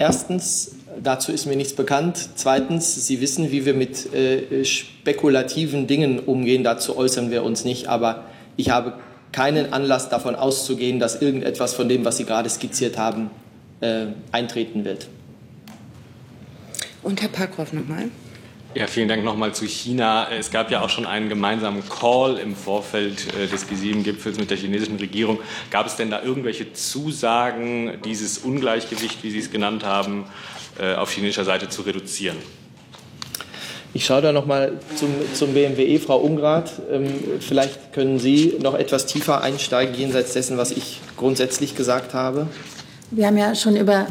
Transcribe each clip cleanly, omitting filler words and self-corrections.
Erstens, dazu ist mir nichts bekannt. Zweitens, Sie wissen, wie wir mit spekulativen Dingen umgehen. Dazu äußern wir uns nicht. Aber ich habe keinen Anlass davon auszugehen, dass irgendetwas von dem, was Sie gerade skizziert haben, eintreten wird. Und Herr Parkhoff nochmal. Ja, vielen Dank nochmal zu China. Es gab ja auch schon einen gemeinsamen Call im Vorfeld des G7-Gipfels mit der chinesischen Regierung. Gab es denn da irgendwelche Zusagen, dieses Ungleichgewicht, wie Sie es genannt haben, auf chinesischer Seite zu reduzieren? Ich schaue da noch mal zum BMWE, Frau Ungrath. Vielleicht können Sie noch etwas tiefer einsteigen, jenseits dessen, was ich grundsätzlich gesagt habe. Wir haben ja schon über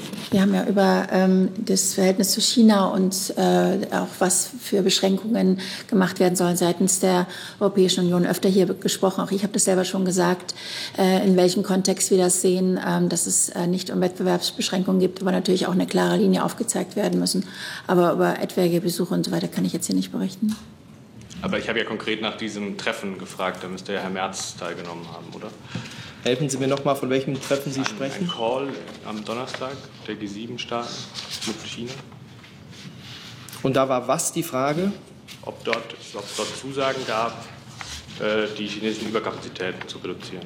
das Verhältnis zu China und auch was für Beschränkungen gemacht werden sollen seitens der Europäischen Union öfter hier gesprochen. Auch ich habe das selber schon gesagt, in welchem Kontext wir das sehen, dass es nicht um Wettbewerbsbeschränkungen gibt, aber natürlich auch eine klare Linie aufgezeigt werden müssen. Aber über etwaige Besuche und so weiter kann ich jetzt hier nicht berichten. Aber ich habe ja konkret nach diesem Treffen gefragt. Da müsste ja Herr Merz teilgenommen haben, oder? Helfen Sie mir noch mal, von welchem Treffen Sie sprechen? Ein Call am Donnerstag der G7-Staaten mit China. Und da war was die Frage? Ob es dort Zusagen gab, die chinesischen Überkapazitäten zu reduzieren.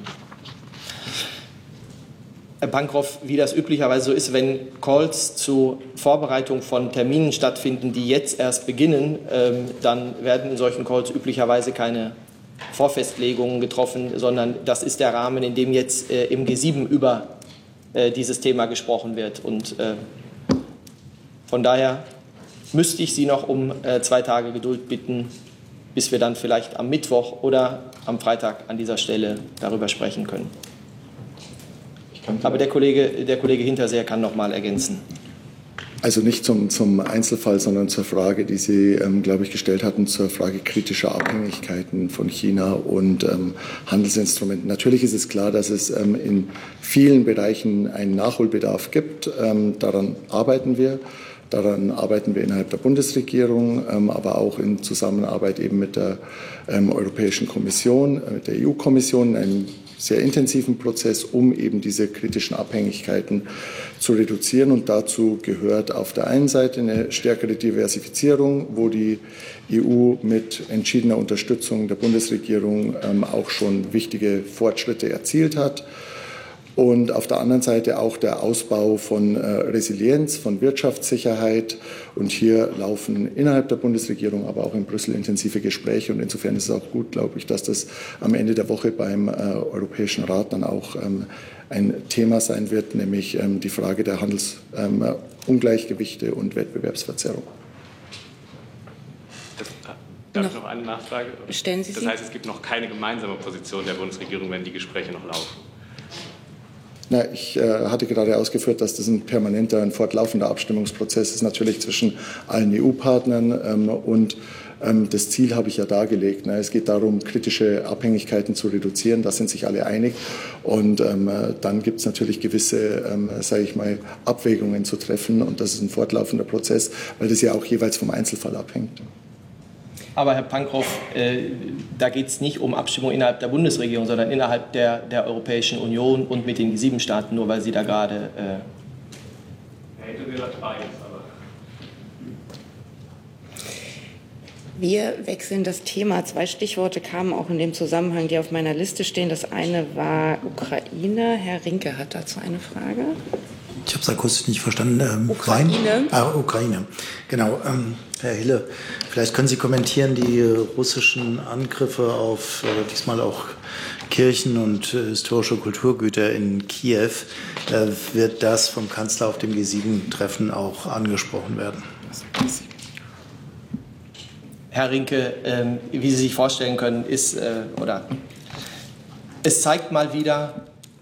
Herr Pankroff, wie das üblicherweise so ist, wenn Calls zur Vorbereitung von Terminen stattfinden, die jetzt erst beginnen, dann werden in solchen Calls üblicherweise keine Vorfestlegungen getroffen, sondern das ist der Rahmen, in dem jetzt im G7 über dieses Thema gesprochen wird. Und von daher müsste ich Sie noch um 2 Tage Geduld bitten, bis wir dann vielleicht am Mittwoch oder am Freitag an dieser Stelle darüber sprechen können. Aber der Kollege Hinterseer kann noch mal ergänzen. Also nicht zum Einzelfall, sondern zur Frage, die Sie, glaube ich, gestellt hatten, zur Frage kritischer Abhängigkeiten von China und Handelsinstrumenten. Natürlich ist es klar, dass es in vielen Bereichen einen Nachholbedarf gibt. Daran arbeiten wir. Daran arbeiten wir innerhalb der Bundesregierung, aber auch in Zusammenarbeit eben mit der Europäischen Kommission, mit der EU-Kommission, einen sehr intensiven Prozess, um eben diese kritischen Abhängigkeiten zu reduzieren. Und dazu gehört auf der einen Seite eine stärkere Diversifizierung, wo die EU mit entschiedener Unterstützung der Bundesregierung auch schon wichtige Fortschritte erzielt hat. Und auf der anderen Seite auch der Ausbau von Resilienz, von Wirtschaftssicherheit. Und hier laufen innerhalb der Bundesregierung, aber auch in Brüssel intensive Gespräche. Und insofern ist es auch gut, glaube ich, dass das am Ende der Woche beim Europäischen Rat dann auch ein Thema sein wird, nämlich die Frage der Handelsungleichgewichte und Wettbewerbsverzerrung. Darf ich noch eine Nachfrage? Stellen Sie sie. Das heißt, es gibt noch keine gemeinsame Position der Bundesregierung, wenn die Gespräche noch laufen? Na, ich hatte gerade ausgeführt, dass das ein permanenter, ein fortlaufender Abstimmungsprozess ist, natürlich zwischen allen EU-Partnern und das Ziel habe ich ja dargelegt. Es geht darum, kritische Abhängigkeiten zu reduzieren, da sind sich alle einig und dann gibt es natürlich gewisse, sage ich mal, Abwägungen zu treffen und das ist ein fortlaufender Prozess, weil das ja auch jeweils vom Einzelfall abhängt. Aber Herr Pankroff, da geht es nicht um Abstimmung innerhalb der Bundesregierung, sondern innerhalb der Europäischen Union und mit den G7-Staaten, nur weil Sie da gerade... Wir wechseln das Thema. 2 Stichworte kamen auch in dem Zusammenhang, die auf meiner Liste stehen. Das eine war Ukraine. Herr Rinke hat dazu eine Frage. Ich habe es akustisch nicht verstanden. Ukraine. Ukraine. Genau. Herr Hille, vielleicht können Sie kommentieren die russischen Angriffe auf diesmal auch Kirchen und historische Kulturgüter in Kiew. Wird das vom Kanzler auf dem G7-Treffen auch angesprochen werden? Herr Rinke, wie Sie sich vorstellen können, es zeigt mal wieder,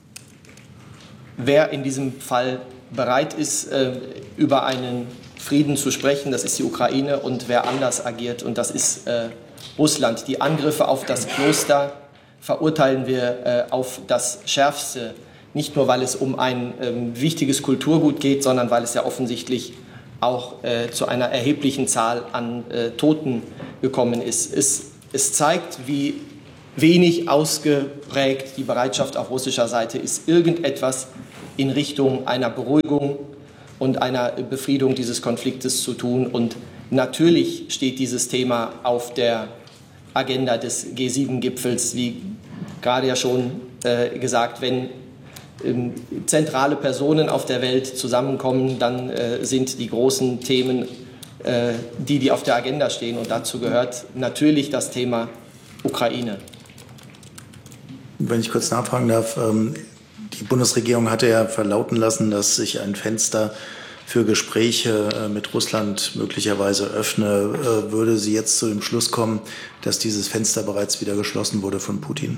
wer in diesem Fall bereit ist, über einen Frieden zu sprechen. Das ist die Ukraine, und wer anders agiert, und das ist Russland. Die Angriffe auf das Kloster verurteilen wir auf das Schärfste, nicht nur, weil es um ein wichtiges Kulturgut geht, sondern weil es ja offensichtlich auch zu einer erheblichen Zahl an Toten gekommen ist. Es zeigt, wie wenig ausgeprägt die Bereitschaft auf russischer Seite ist, irgendetwas in Richtung einer Beruhigung und einer Befriedung dieses Konfliktes zu tun. Und natürlich steht dieses Thema auf der Agenda des G7-Gipfels, wie gerade ja schon gesagt, wenn zentrale Personen auf der Welt zusammenkommen, dann sind die großen Themen die auf der Agenda stehen. Und dazu gehört natürlich das Thema Ukraine. Wenn ich kurz nachfragen darf, die Bundesregierung hatte ja verlauten lassen, dass sich ein Fenster für Gespräche mit Russland möglicherweise öffne. Würde sie jetzt zu dem Schluss kommen, dass dieses Fenster bereits wieder geschlossen wurde von Putin?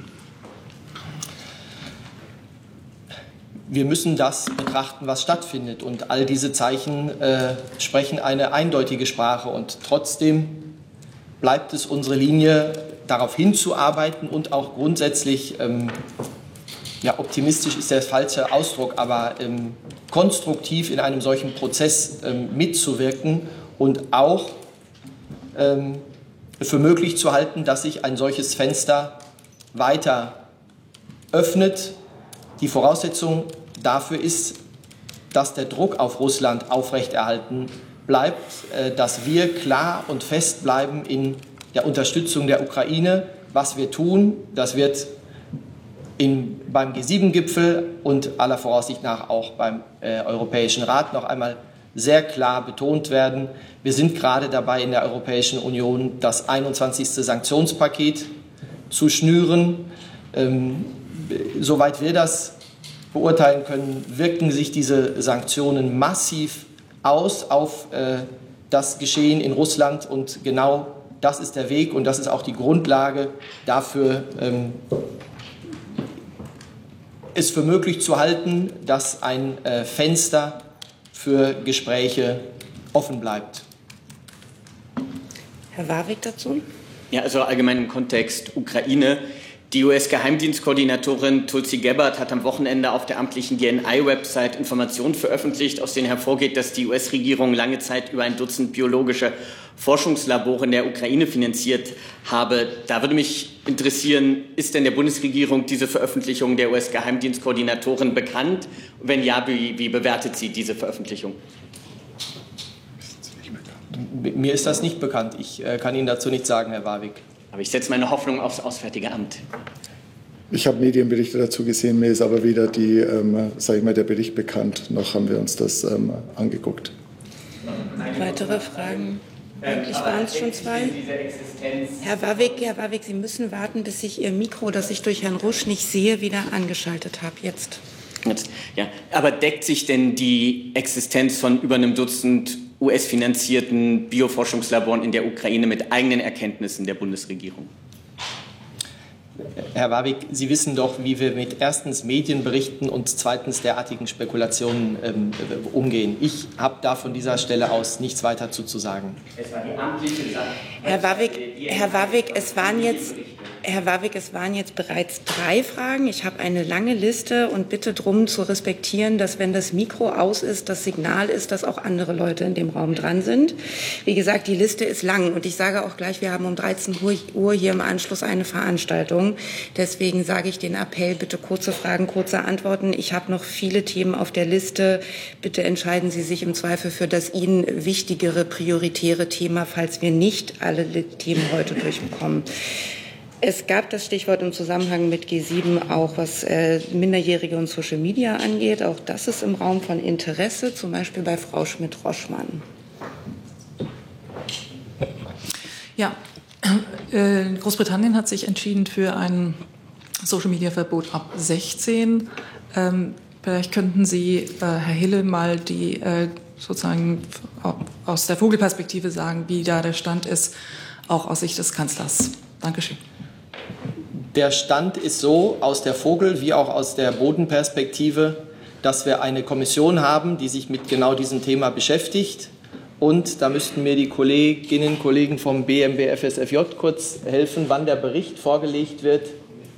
Wir müssen das betrachten, was stattfindet. Und all diese Zeichen sprechen eine eindeutige Sprache. Und trotzdem bleibt es unsere Linie, darauf hinzuarbeiten und auch grundsätzlich, optimistisch ist der falsche Ausdruck, aber konstruktiv in einem solchen Prozess mitzuwirken und auch für möglich zu halten, dass sich ein solches Fenster weiter öffnet. Die Voraussetzung dafür ist, dass der Druck auf Russland aufrechterhalten bleibt, dass wir klar und fest bleiben in der Unterstützung der Ukraine. Was wir tun, das wird beim G7-Gipfel und aller Voraussicht nach auch beim Europäischen Rat noch einmal sehr klar betont werden. Wir sind gerade dabei, in der Europäischen Union das 21. Sanktionspaket zu schnüren. Soweit wir das beurteilen können, wirken sich diese Sanktionen massiv aus auf das Geschehen in Russland. Und genau das ist der Weg und das ist auch die Grundlage dafür, es für möglich zu halten, dass ein Fenster für Gespräche offen bleibt. Herr Warwick dazu? Ja, also allgemein im Kontext Ukraine. Die US-Geheimdienstkoordinatorin Tulsi Gabbard hat am Wochenende auf der amtlichen DNI-Website Informationen veröffentlicht, aus denen hervorgeht, dass die US-Regierung lange Zeit über ein Dutzend biologische Forschungslabore in der Ukraine finanziert habe. Da würde mich interessieren, ist denn der Bundesregierung diese Veröffentlichung der US-Geheimdienstkoordinatorin bekannt? Wenn ja, wie bewertet sie diese Veröffentlichung? Mir ist das nicht bekannt. Ich kann Ihnen dazu nichts sagen, Herr Warwick. Aber ich setze meine Hoffnung aufs Auswärtige Amt. Ich habe Medienberichte dazu gesehen, mir ist aber weder der Bericht bekannt, noch haben wir uns das angeguckt. Weitere Fragen? Eigentlich waren es schon zwei. Herr Warwick, Sie müssen warten, bis ich Ihr Mikro, das ich durch Herrn Rusch nicht sehe, wieder angeschaltet habe. Jetzt. Ja, aber deckt sich denn die Existenz von über einem Dutzend US-finanzierten Bioforschungslaboren in der Ukraine mit eigenen Erkenntnissen der Bundesregierung? Herr Warwick, Sie wissen doch, wie wir mit erstens Medienberichten und zweitens derartigen Spekulationen umgehen. Ich habe da von dieser Stelle aus nichts weiter zu sagen. Es war die amtliche Sache. Herr Warwick, es waren jetzt bereits 3 Fragen. Ich habe eine lange Liste und bitte darum zu respektieren, dass, wenn das Mikro aus ist, das Signal ist, dass auch andere Leute in dem Raum dran sind. Wie gesagt, die Liste ist lang und ich sage auch gleich, wir haben um 13 Uhr hier im Anschluss eine Veranstaltung. Deswegen sage ich den Appell, bitte kurze Fragen, kurze Antworten. Ich habe noch viele Themen auf der Liste. Bitte entscheiden Sie sich im Zweifel für das Ihnen wichtigere, prioritäre Thema, falls wir nicht alle Themen heute durchbekommen. Es gab das Stichwort im Zusammenhang mit G7 auch, was Minderjährige und Social Media angeht. Auch das ist im Raum von Interesse, zum Beispiel bei Frau Schmidt-Roschmann. Ja, Großbritannien hat sich entschieden für ein Social-Media-Verbot ab 16. Vielleicht könnten Sie, Herr Hille, mal die sozusagen aus der Vogelperspektive sagen, wie da der Stand ist, auch aus Sicht des Kanzlers. Dankeschön. Der Stand ist so aus der Vogel- wie auch aus der Bodenperspektive, dass wir eine Kommission haben, die sich mit genau diesem Thema beschäftigt. Und da müssten mir die Kolleginnen und Kollegen vom BMBF-SFJ kurz helfen, wann der Bericht vorgelegt wird.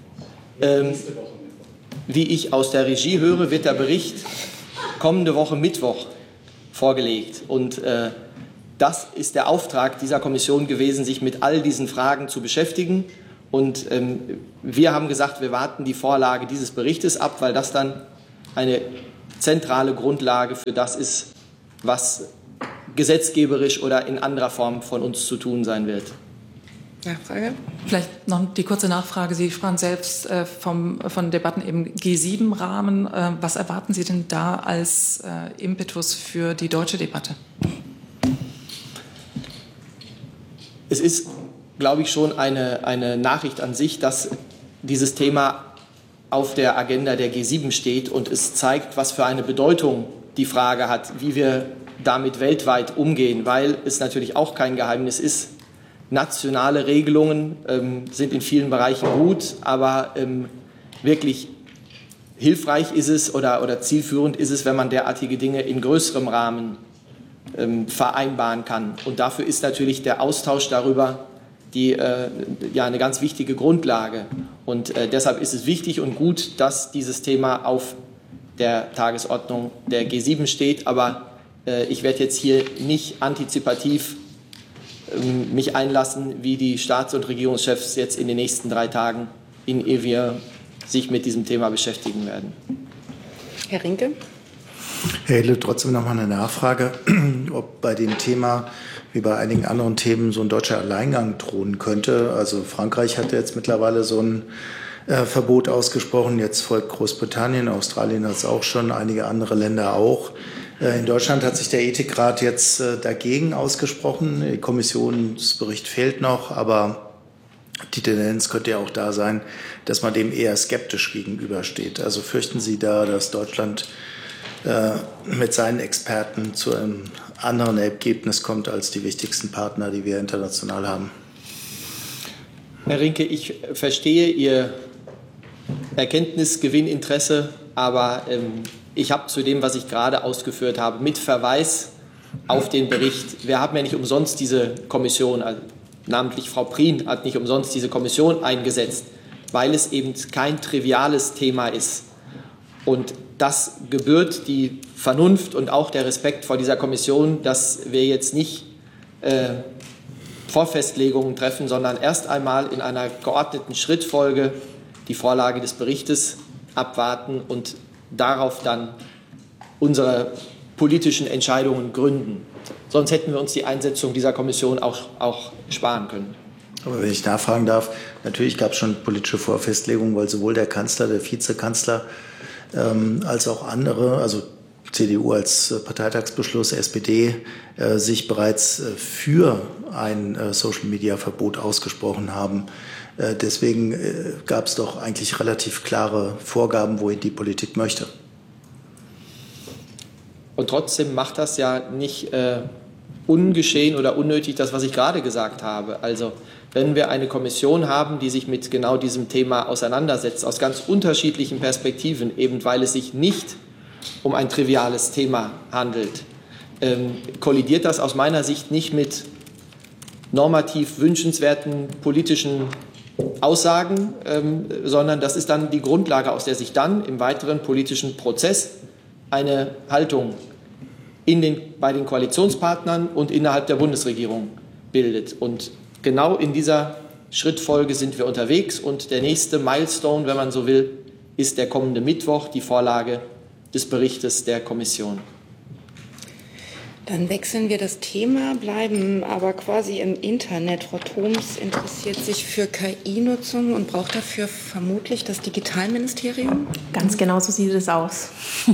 Wie ich aus der Regie höre, wird der Bericht kommende Woche Mittwoch vorgelegt. Und das ist der Auftrag dieser Kommission gewesen, sich mit all diesen Fragen zu beschäftigen. Und wir haben gesagt, wir warten die Vorlage dieses Berichtes ab, weil das dann eine zentrale Grundlage für das ist, was gesetzgeberisch oder in anderer Form von uns zu tun sein wird. Nachfrage? Vielleicht noch die kurze Nachfrage. Sie sprachen selbst von Debatten im G7-Rahmen. Was erwarten Sie denn da als Impetus für die deutsche Debatte? Es ist, glaube ich, schon eine Nachricht an sich, dass dieses Thema auf der Agenda der G7 steht und es zeigt, was für eine Bedeutung die Frage hat, wie wir damit weltweit umgehen, weil es natürlich auch kein Geheimnis ist, nationale Regelungen sind in vielen Bereichen gut, aber wirklich hilfreich ist es oder zielführend ist es, wenn man derartige Dinge in größerem Rahmen vereinbaren kann. Und dafür ist natürlich der Austausch darüber eine ganz wichtige Grundlage. Und deshalb ist es wichtig und gut, dass dieses Thema auf der Tagesordnung der G7 steht. Aber ich werde jetzt hier nicht antizipativ mich einlassen, wie die Staats- und Regierungschefs jetzt in den nächsten 3 Tagen in Evia sich mit diesem Thema beschäftigen werden. Herr Rinke? Herr Hille, trotzdem noch mal eine Nachfrage, ob bei dem Thema wie bei einigen anderen Themen so ein deutscher Alleingang drohen könnte. Also Frankreich hat jetzt mittlerweile so ein Verbot ausgesprochen, jetzt folgt Großbritannien, Australien hat es auch schon, einige andere Länder auch. In Deutschland hat sich der Ethikrat jetzt dagegen ausgesprochen. Der Kommissionsbericht fehlt noch, aber die Tendenz könnte ja auch da sein, dass man dem eher skeptisch gegenübersteht. Also fürchten Sie da, dass Deutschland mit seinen Experten zu einem anderen Ergebnis kommt als die wichtigsten Partner, die wir international haben? Herr Rinke, ich verstehe Ihr Erkenntnisgewinninteresse, aber ich habe zu dem, was ich gerade ausgeführt habe, mit Verweis auf den Bericht, wir haben ja nicht umsonst diese Kommission, also namentlich Frau Prien hat nicht umsonst diese Kommission eingesetzt, weil es eben kein triviales Thema ist. Und das gebührt die Vernunft und auch der Respekt vor dieser Kommission, dass wir jetzt nicht Vorfestlegungen treffen, sondern erst einmal in einer geordneten Schrittfolge die Vorlage des Berichtes abwarten und darauf dann unsere politischen Entscheidungen gründen. Sonst hätten wir uns die Einsetzung dieser Kommission auch sparen können. Aber wenn ich nachfragen darf, natürlich gab es schon politische Vorfestlegungen, weil sowohl der Kanzler, der Vizekanzler als auch andere, also CDU als Parteitagsbeschluss, SPD, sich bereits für ein Social-Media-Verbot ausgesprochen haben. Deswegen gab es doch eigentlich relativ klare Vorgaben, wohin die Politik möchte. Und trotzdem macht das ja nicht ungeschehen oder unnötig das, was ich gerade gesagt habe. Also wenn wir eine Kommission haben, die sich mit genau diesem Thema auseinandersetzt, aus ganz unterschiedlichen Perspektiven, eben weil es sich nicht um ein triviales Thema handelt, kollidiert das aus meiner Sicht nicht mit normativ wünschenswerten politischen Aussagen, sondern das ist dann die Grundlage, aus der sich dann im weiteren politischen Prozess eine Haltung bei den Koalitionspartnern und innerhalb der Bundesregierung bildet. Und genau in dieser Schrittfolge sind wir unterwegs und der nächste Milestone, wenn man so will, ist der kommende Mittwoch, die Vorlage des Berichtes der Kommission. Dann wechseln wir das Thema, bleiben aber quasi im Internet. Frau Thoms interessiert sich für KI-Nutzung und braucht dafür vermutlich das Digitalministerium? Ganz genau so sieht es aus.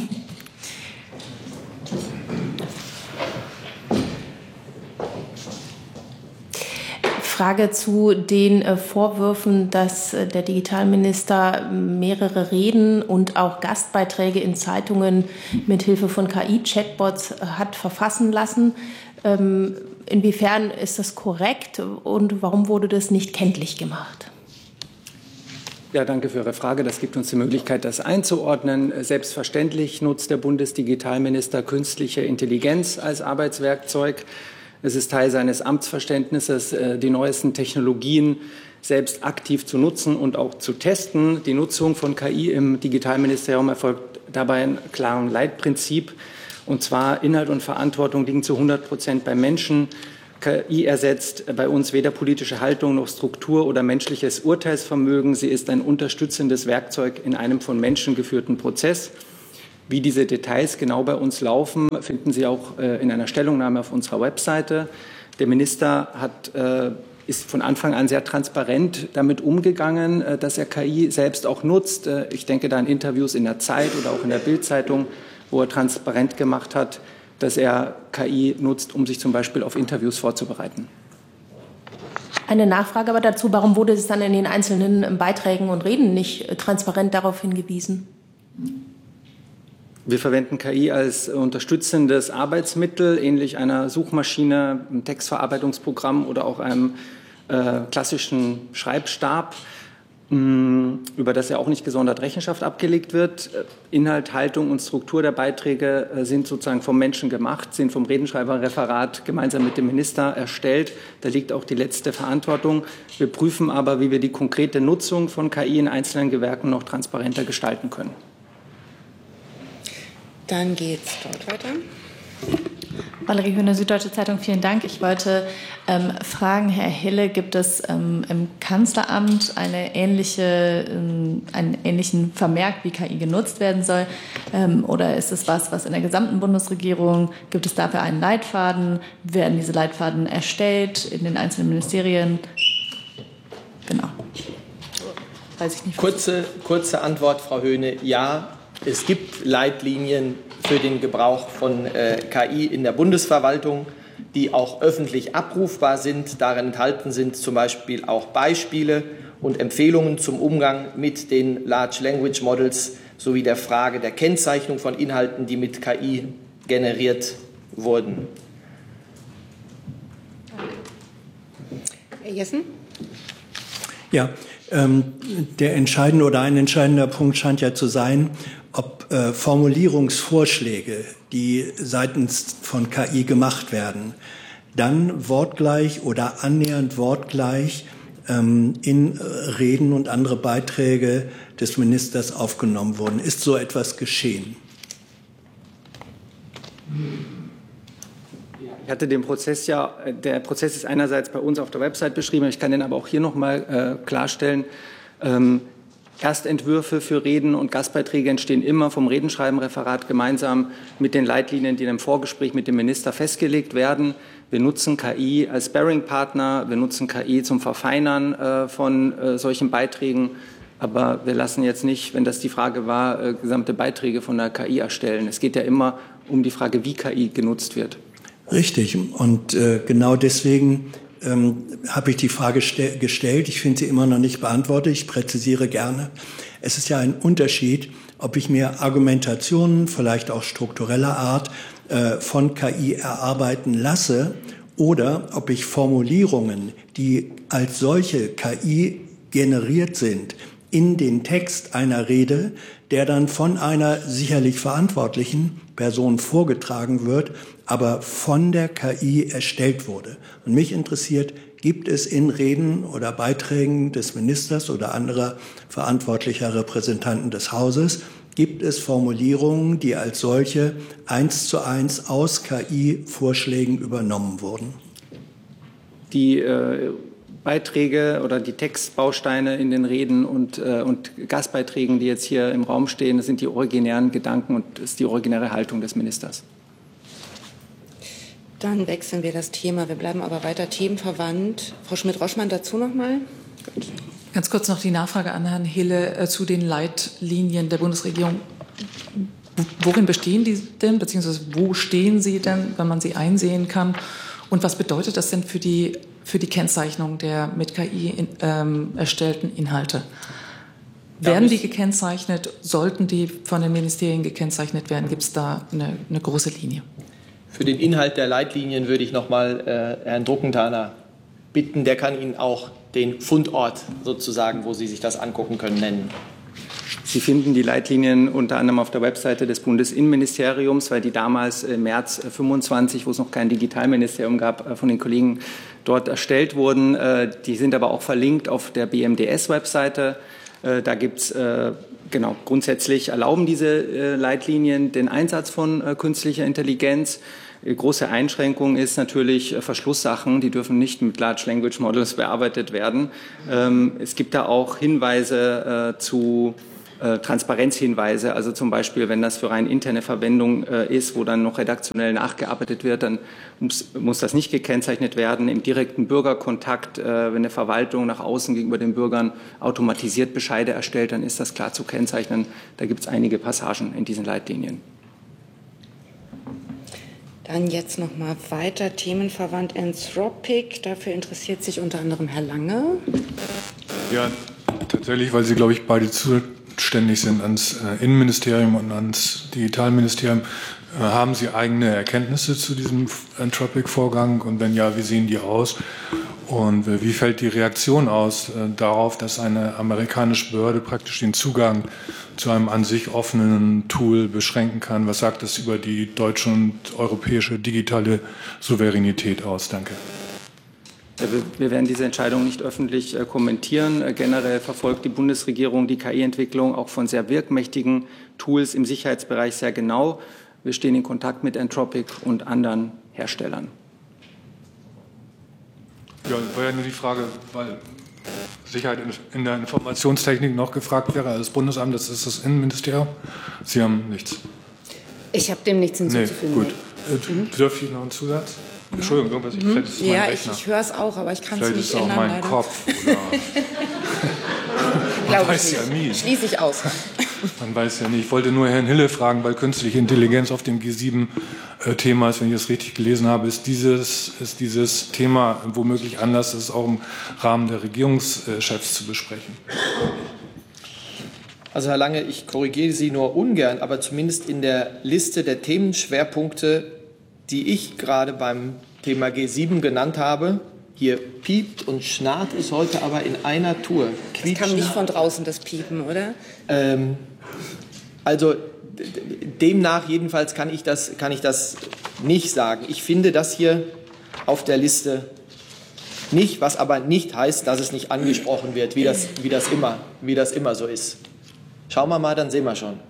Frage zu den Vorwürfen, dass der Digitalminister mehrere Reden und auch Gastbeiträge in Zeitungen mit Hilfe von KI-Chatbots hat verfassen lassen. Inwiefern ist das korrekt und warum wurde das nicht kenntlich gemacht? Ja, danke für Ihre Frage. Das gibt uns die Möglichkeit, das einzuordnen. Selbstverständlich nutzt der Bundesdigitalminister künstliche Intelligenz als Arbeitswerkzeug. Es ist Teil seines Amtsverständnisses, die neuesten Technologien selbst aktiv zu nutzen und auch zu testen. Die Nutzung von KI im Digitalministerium erfolgt dabei in klarem Leitprinzip. Und zwar Inhalt und Verantwortung liegen zu 100% beim Menschen. KI ersetzt bei uns weder politische Haltung noch Struktur oder menschliches Urteilsvermögen. Sie ist ein unterstützendes Werkzeug in einem von Menschen geführten Prozess. Wie diese Details genau bei uns laufen, finden Sie auch in einer Stellungnahme auf unserer Webseite. Der Minister ist von Anfang an sehr transparent damit umgegangen, dass er KI selbst auch nutzt. Ich denke da an Interviews in der Zeit oder auch in der Bild-Zeitung, wo er transparent gemacht hat, dass er KI nutzt, um sich zum Beispiel auf Interviews vorzubereiten. Eine Nachfrage aber dazu, warum wurde es dann in den einzelnen Beiträgen und Reden nicht transparent darauf hingewiesen? Wir verwenden KI als unterstützendes Arbeitsmittel, ähnlich einer Suchmaschine, einem Textverarbeitungsprogramm oder auch einem klassischen Schreibstab, über das ja auch nicht gesondert Rechenschaft abgelegt wird. Inhalt, Haltung und Struktur der Beiträge sind sozusagen vom Menschen gemacht, sind vom Redenschreiberreferat gemeinsam mit dem Minister erstellt. Da liegt auch die letzte Verantwortung. Wir prüfen aber, wie wir die konkrete Nutzung von KI in einzelnen Gewerken noch transparenter gestalten können. Dann geht's dort weiter. Valerie Höhne, Süddeutsche Zeitung, vielen Dank. Ich wollte fragen, Herr Hille, gibt es im Kanzleramt einen ähnlichen Vermerk, wie KI genutzt werden soll? Oder ist es was in der gesamten Bundesregierung? Gibt es dafür einen Leitfaden? Werden diese Leitfaden erstellt in den einzelnen Ministerien? Genau. Weiß ich nicht. Kurze Antwort, Frau Höhne. Ja, es gibt Leitlinien für den Gebrauch von KI in der Bundesverwaltung, die auch öffentlich abrufbar sind. Darin enthalten sind zum Beispiel auch Beispiele und Empfehlungen zum Umgang mit den Large Language Models sowie der Frage der Kennzeichnung von Inhalten, die mit KI generiert wurden. Herr Jessen? Ja, der entscheidende oder ein entscheidender Punkt scheint ja zu sein, ob Formulierungsvorschläge, die seitens von KI gemacht werden, dann wortgleich oder annähernd wortgleich in Reden und andere Beiträge des Ministers aufgenommen wurden. Ist so etwas geschehen? Ich hatte den Prozess der Prozess ist einerseits bei uns auf der Website beschrieben, ich kann den aber auch hier noch mal klarstellen. Erstentwürfe für Reden und Gastbeiträge entstehen immer vom Redenschreibenreferat gemeinsam mit den Leitlinien, die in einem Vorgespräch mit dem Minister festgelegt werden. Wir nutzen KI als Sparring-Partner, wir nutzen KI zum Verfeinern von solchen Beiträgen. Aber wir lassen jetzt nicht, wenn das die Frage war, gesamte Beiträge von der KI erstellen. Es geht ja immer um die Frage, wie KI genutzt wird. Richtig. Und genau deswegen habe ich die Frage gestellt. Ich finde sie immer noch nicht beantwortet. Ich präzisiere gerne. Es ist ja ein Unterschied, ob ich mir Argumentationen, vielleicht auch struktureller Art, von KI erarbeiten lasse oder ob ich Formulierungen, die als solche KI generiert sind, in den Text einer Rede, der dann von einer sicherlich verantwortlichen Person vorgetragen wird, aber von der KI erstellt wurde. Und mich interessiert, gibt es in Reden oder Beiträgen des Ministers oder anderer verantwortlicher Repräsentanten des Hauses, gibt es Formulierungen, die als solche 1:1 aus KI-Vorschlägen übernommen wurden? Die Beiträge oder die Textbausteine in den Reden und Gastbeiträgen, die jetzt hier im Raum stehen, das sind die originären Gedanken und das ist die originäre Haltung des Ministers. Dann wechseln wir das Thema. Wir bleiben aber weiter themenverwandt. Frau Schmidt-Roschmann, dazu noch mal. Gut. Ganz kurz noch die Nachfrage an Herrn Hille zu den Leitlinien der Bundesregierung. Worin bestehen die denn, beziehungsweise wo stehen sie denn, wenn man sie einsehen kann? Und was bedeutet das denn für die Kennzeichnung der mit KI erstellten Inhalte? Werden die gekennzeichnet? Sollten die von den Ministerien gekennzeichnet werden? Gibt es da eine große Linie? Für den Inhalt der Leitlinien würde ich noch mal Herrn Druckenthaler bitten. Der kann Ihnen auch den Fundort sozusagen, wo Sie sich das angucken können, nennen. Sie finden die Leitlinien unter anderem auf der Webseite des Bundesinnenministeriums, weil die damals im März 25, wo es noch kein Digitalministerium gab, von den Kollegen dort erstellt wurden. Die sind aber auch verlinkt auf der BMDS-Webseite. Da gibt es grundsätzlich erlauben diese Leitlinien den Einsatz von künstlicher Intelligenz. Große Einschränkung ist natürlich Verschlusssachen, die dürfen nicht mit Large Language Models bearbeitet werden. Es gibt da auch Hinweise zu Transparenzhinweise, also zum Beispiel, wenn das für rein interne Verwendung ist, wo dann noch redaktionell nachgearbeitet wird, dann muss das nicht gekennzeichnet werden. Im direkten Bürgerkontakt, wenn eine Verwaltung nach außen gegenüber den Bürgern automatisiert Bescheide erstellt, dann ist das klar zu kennzeichnen. Da gibt es einige Passagen in diesen Leitlinien. Dann jetzt noch mal weiter, themenverwandt Anthropic. Dafür interessiert sich unter anderem Herr Lange. Ja, tatsächlich, weil Sie, glaube ich, beide zuständig sind ans Innenministerium und ans Digitalministerium. Haben Sie eigene Erkenntnisse zu diesem Anthropic-Vorgang? Und wenn ja, wie sehen die aus? Und wie fällt die Reaktion aus darauf, dass eine amerikanische Behörde praktisch den Zugang zu einem an sich offenen Tool beschränken kann? Was sagt das über die deutsche und europäische digitale Souveränität aus? Danke. Wir werden diese Entscheidung nicht öffentlich kommentieren. Generell verfolgt die Bundesregierung die KI-Entwicklung auch von sehr wirkmächtigen Tools im Sicherheitsbereich sehr genau. Wir stehen in Kontakt mit Anthropic und anderen Herstellern. Ja, war ja nur die Frage, weil Sicherheit in der Informationstechnik noch gefragt wäre als Bundesamt, das ist das Innenministerium. Sie haben nichts. Ich habe dem nichts hinzuzufügen. Nee, gut. Dürfte ich noch einen Zusatz? Entschuldigung, irgendwas, vielleicht ist es mein Rechner. Ich höre es auch, aber ich kann es nicht ändern. Vielleicht ist es auch mein Kopf. Man weiß ja nie. Schließe ich aus. Man weiß ja nicht. Ich wollte nur Herrn Hille fragen, weil künstliche Intelligenz auf dem G7-Thema ist, wenn ich das richtig gelesen habe, ist dieses Thema womöglich Anlass, das auch im Rahmen der Regierungschefs zu besprechen. Also Herr Lange, ich korrigiere Sie nur ungern, aber zumindest in der Liste der Themenschwerpunkte, die ich gerade beim Thema G7 genannt habe, hier piept und schnarrt es heute aber in einer Tour. Das kam nicht von draußen, das Piepen, oder? Also demnach jedenfalls kann ich das nicht sagen. Ich finde das hier auf der Liste nicht, was aber nicht heißt, dass es nicht angesprochen wird, wie das immer so ist. Schauen wir mal, dann sehen wir schon.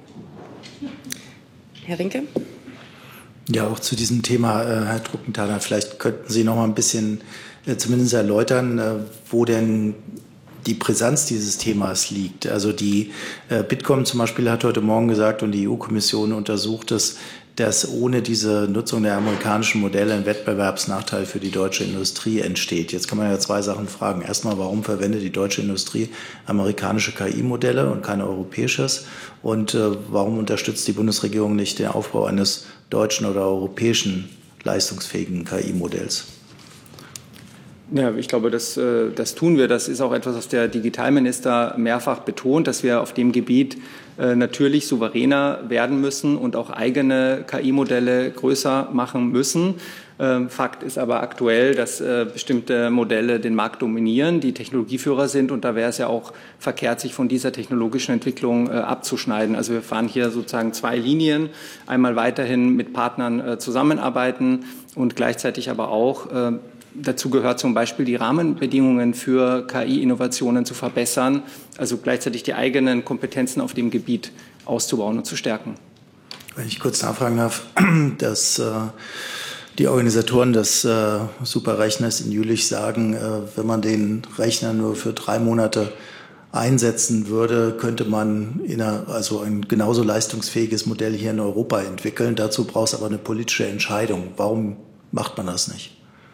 Herr Rinke? Ja, auch zu diesem Thema, Herr Truckenthaler, vielleicht könnten Sie noch mal ein bisschen zumindest erläutern, wo denn die Brisanz dieses Themas liegt. Also die Bitkom zum Beispiel hat heute Morgen gesagt und die EU-Kommission untersucht es, dass ohne diese Nutzung der amerikanischen Modelle ein Wettbewerbsnachteil für die deutsche Industrie entsteht. Jetzt kann man ja zwei Sachen fragen. Erstmal, warum verwendet die deutsche Industrie amerikanische KI-Modelle und kein europäisches? Und warum unterstützt die Bundesregierung nicht den Aufbau eines deutschen oder europäischen leistungsfähigen KI-Modells? Ja, ich glaube, das tun wir. Das ist auch etwas, was der Digitalminister mehrfach betont, dass wir auf dem Gebiet natürlich souveräner werden müssen und auch eigene KI-Modelle größer machen müssen. Fakt ist aber aktuell, dass bestimmte Modelle den Markt dominieren, die Technologieführer sind. Und da wäre es ja auch verkehrt, sich von dieser technologischen Entwicklung abzuschneiden. Also wir fahren hier sozusagen zwei Linien. Einmal weiterhin mit Partnern zusammenarbeiten und gleichzeitig aber auch dazu gehört zum Beispiel, die Rahmenbedingungen für KI-Innovationen zu verbessern, also gleichzeitig die eigenen Kompetenzen auf dem Gebiet auszubauen und zu stärken. Wenn ich kurz nachfragen darf, dass die Organisatoren des Superrechners in Jülich sagen, wenn man den Rechner nur für 3 Monate einsetzen würde, könnte man also ein genauso leistungsfähiges Modell hier in Europa entwickeln. Dazu braucht es aber eine politische Entscheidung. Warum macht man das nicht?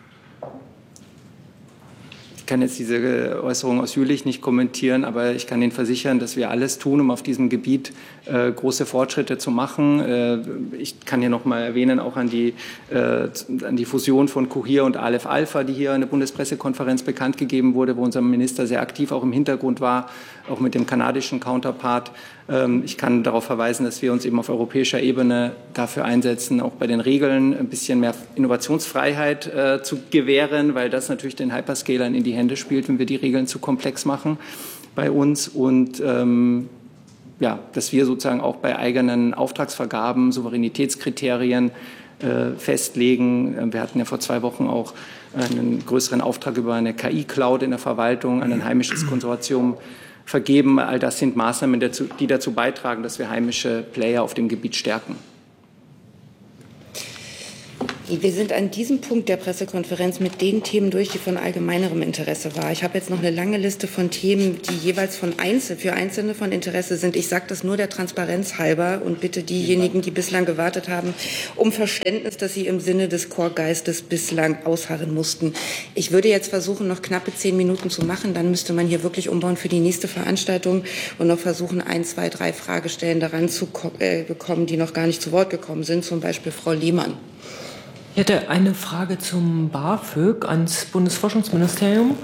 Ich kann jetzt diese Äußerung aus Jülich nicht kommentieren, aber ich kann Ihnen versichern, dass wir alles tun, um auf diesem Gebiet große Fortschritte zu machen. Ich kann hier noch mal erwähnen, auch an die Fusion von Cohere und Aleph Alpha, die hier in der Bundespressekonferenz bekannt gegeben wurde, wo unser Minister sehr aktiv auch im Hintergrund war, auch mit dem kanadischen Counterpart. Ich kann darauf verweisen, dass wir uns eben auf europäischer Ebene dafür einsetzen, auch bei den Regeln ein bisschen mehr Innovationsfreiheit zu gewähren, weil das natürlich den Hyperscalern in die Hände spielt, wenn wir die Regeln zu komplex machen bei uns. Und dass wir sozusagen auch bei eigenen Auftragsvergaben Souveränitätskriterien festlegen. Wir hatten ja vor 2 Wochen auch einen größeren Auftrag über eine KI-Cloud in der Verwaltung an ein heimisches Konsortium vergeben. All das sind Maßnahmen, die dazu beitragen, dass wir heimische Player auf dem Gebiet stärken. Wir sind an diesem Punkt der Pressekonferenz mit den Themen durch, die von allgemeinerem Interesse waren. Ich habe jetzt noch eine lange Liste von Themen, die jeweils für Einzelne von Interesse sind. Ich sage das nur der Transparenz halber und bitte diejenigen, die bislang gewartet haben, um Verständnis, dass sie im Sinne des Chorgeistes bislang ausharren mussten. Ich würde jetzt versuchen, noch knappe 10 Minuten zu machen. Dann müsste man hier wirklich umbauen für die nächste Veranstaltung und noch versuchen, 1, 2, 3 Fragestellende ranzubekommen, die noch gar nicht zu Wort gekommen sind, zum Beispiel Frau Lehmann. Ich hätte eine Frage zum BAföG ans Bundesforschungsministerium.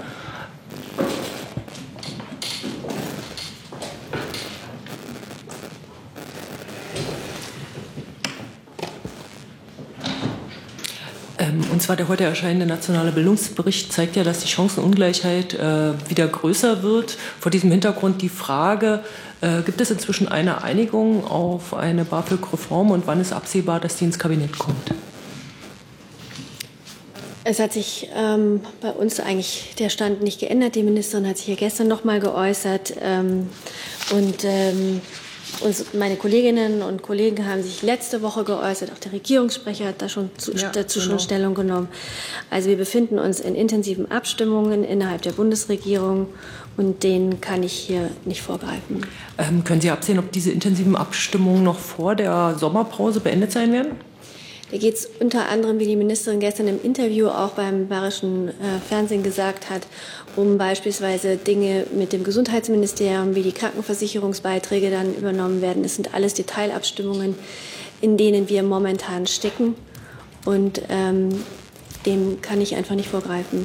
Und zwar der heute erscheinende nationale Bildungsbericht zeigt ja, dass die Chancenungleichheit wieder größer wird. Vor diesem Hintergrund die Frage, gibt es inzwischen eine Einigung auf eine BAföG-Reform und wann ist absehbar, dass die ins Kabinett kommt? Es hat sich bei uns eigentlich der Stand nicht geändert. Die Ministerin hat sich ja gestern noch mal geäußert. Meine Kolleginnen und Kollegen haben sich letzte Woche geäußert. Auch der Regierungssprecher hat dazu schon Stellung genommen. Also wir befinden uns in intensiven Abstimmungen innerhalb der Bundesregierung. Und denen kann ich hier nicht vorgreifen. Können Sie absehen, ob diese intensiven Abstimmungen noch vor der Sommerpause beendet sein werden? Da geht es unter anderem, wie die Ministerin gestern im Interview auch beim Bayerischen Fernsehen gesagt hat, um beispielsweise Dinge mit dem Gesundheitsministerium, wie die Krankenversicherungsbeiträge dann übernommen werden. Das sind alles Detailabstimmungen, in denen wir momentan stecken. Und dem kann ich einfach nicht vorgreifen.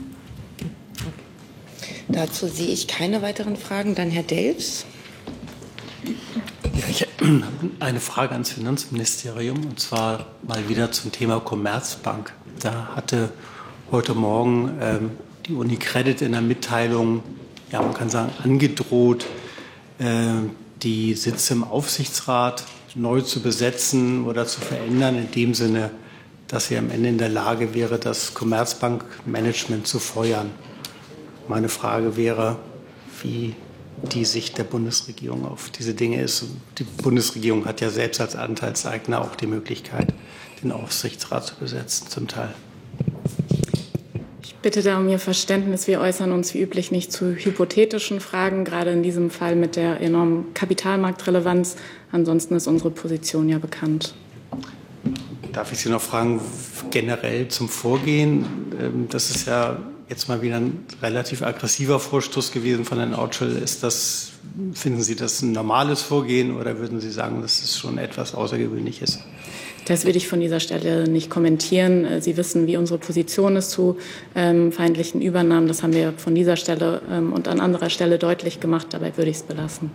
Dazu sehe ich keine weiteren Fragen. Dann Herr Delfs. Ja, ich habe eine Frage ans Finanzministerium, und zwar mal wieder zum Thema Commerzbank. Da hatte heute Morgen die UniCredit in der Mitteilung, ja, man kann sagen, angedroht, die Sitze im Aufsichtsrat neu zu besetzen oder zu verändern, in dem Sinne, dass sie am Ende in der Lage wäre, das Commerzbank-Management zu feuern. Meine Frage wäre, wie die Sicht der Bundesregierung auf diese Dinge ist. Die Bundesregierung hat ja selbst als Anteilseigner auch die Möglichkeit, den Aufsichtsrat zu besetzen, zum Teil. Ich bitte da um Ihr Verständnis. Wir äußern uns wie üblich nicht zu hypothetischen Fragen, gerade in diesem Fall mit der enormen Kapitalmarktrelevanz. Ansonsten ist unsere Position ja bekannt. Darf ich Sie noch fragen, generell zum Vorgehen? Das ist ja jetzt mal wieder ein relativ aggressiver Vorstoß gewesen von Herrn Autschel. Finden Sie das ein normales Vorgehen oder würden Sie sagen, dass es schon etwas Außergewöhnliches? Das will ich von dieser Stelle nicht kommentieren. Sie wissen, wie unsere Position ist zu feindlichen Übernahmen. Das haben wir von dieser Stelle und an anderer Stelle deutlich gemacht. Dabei würde ich es belassen.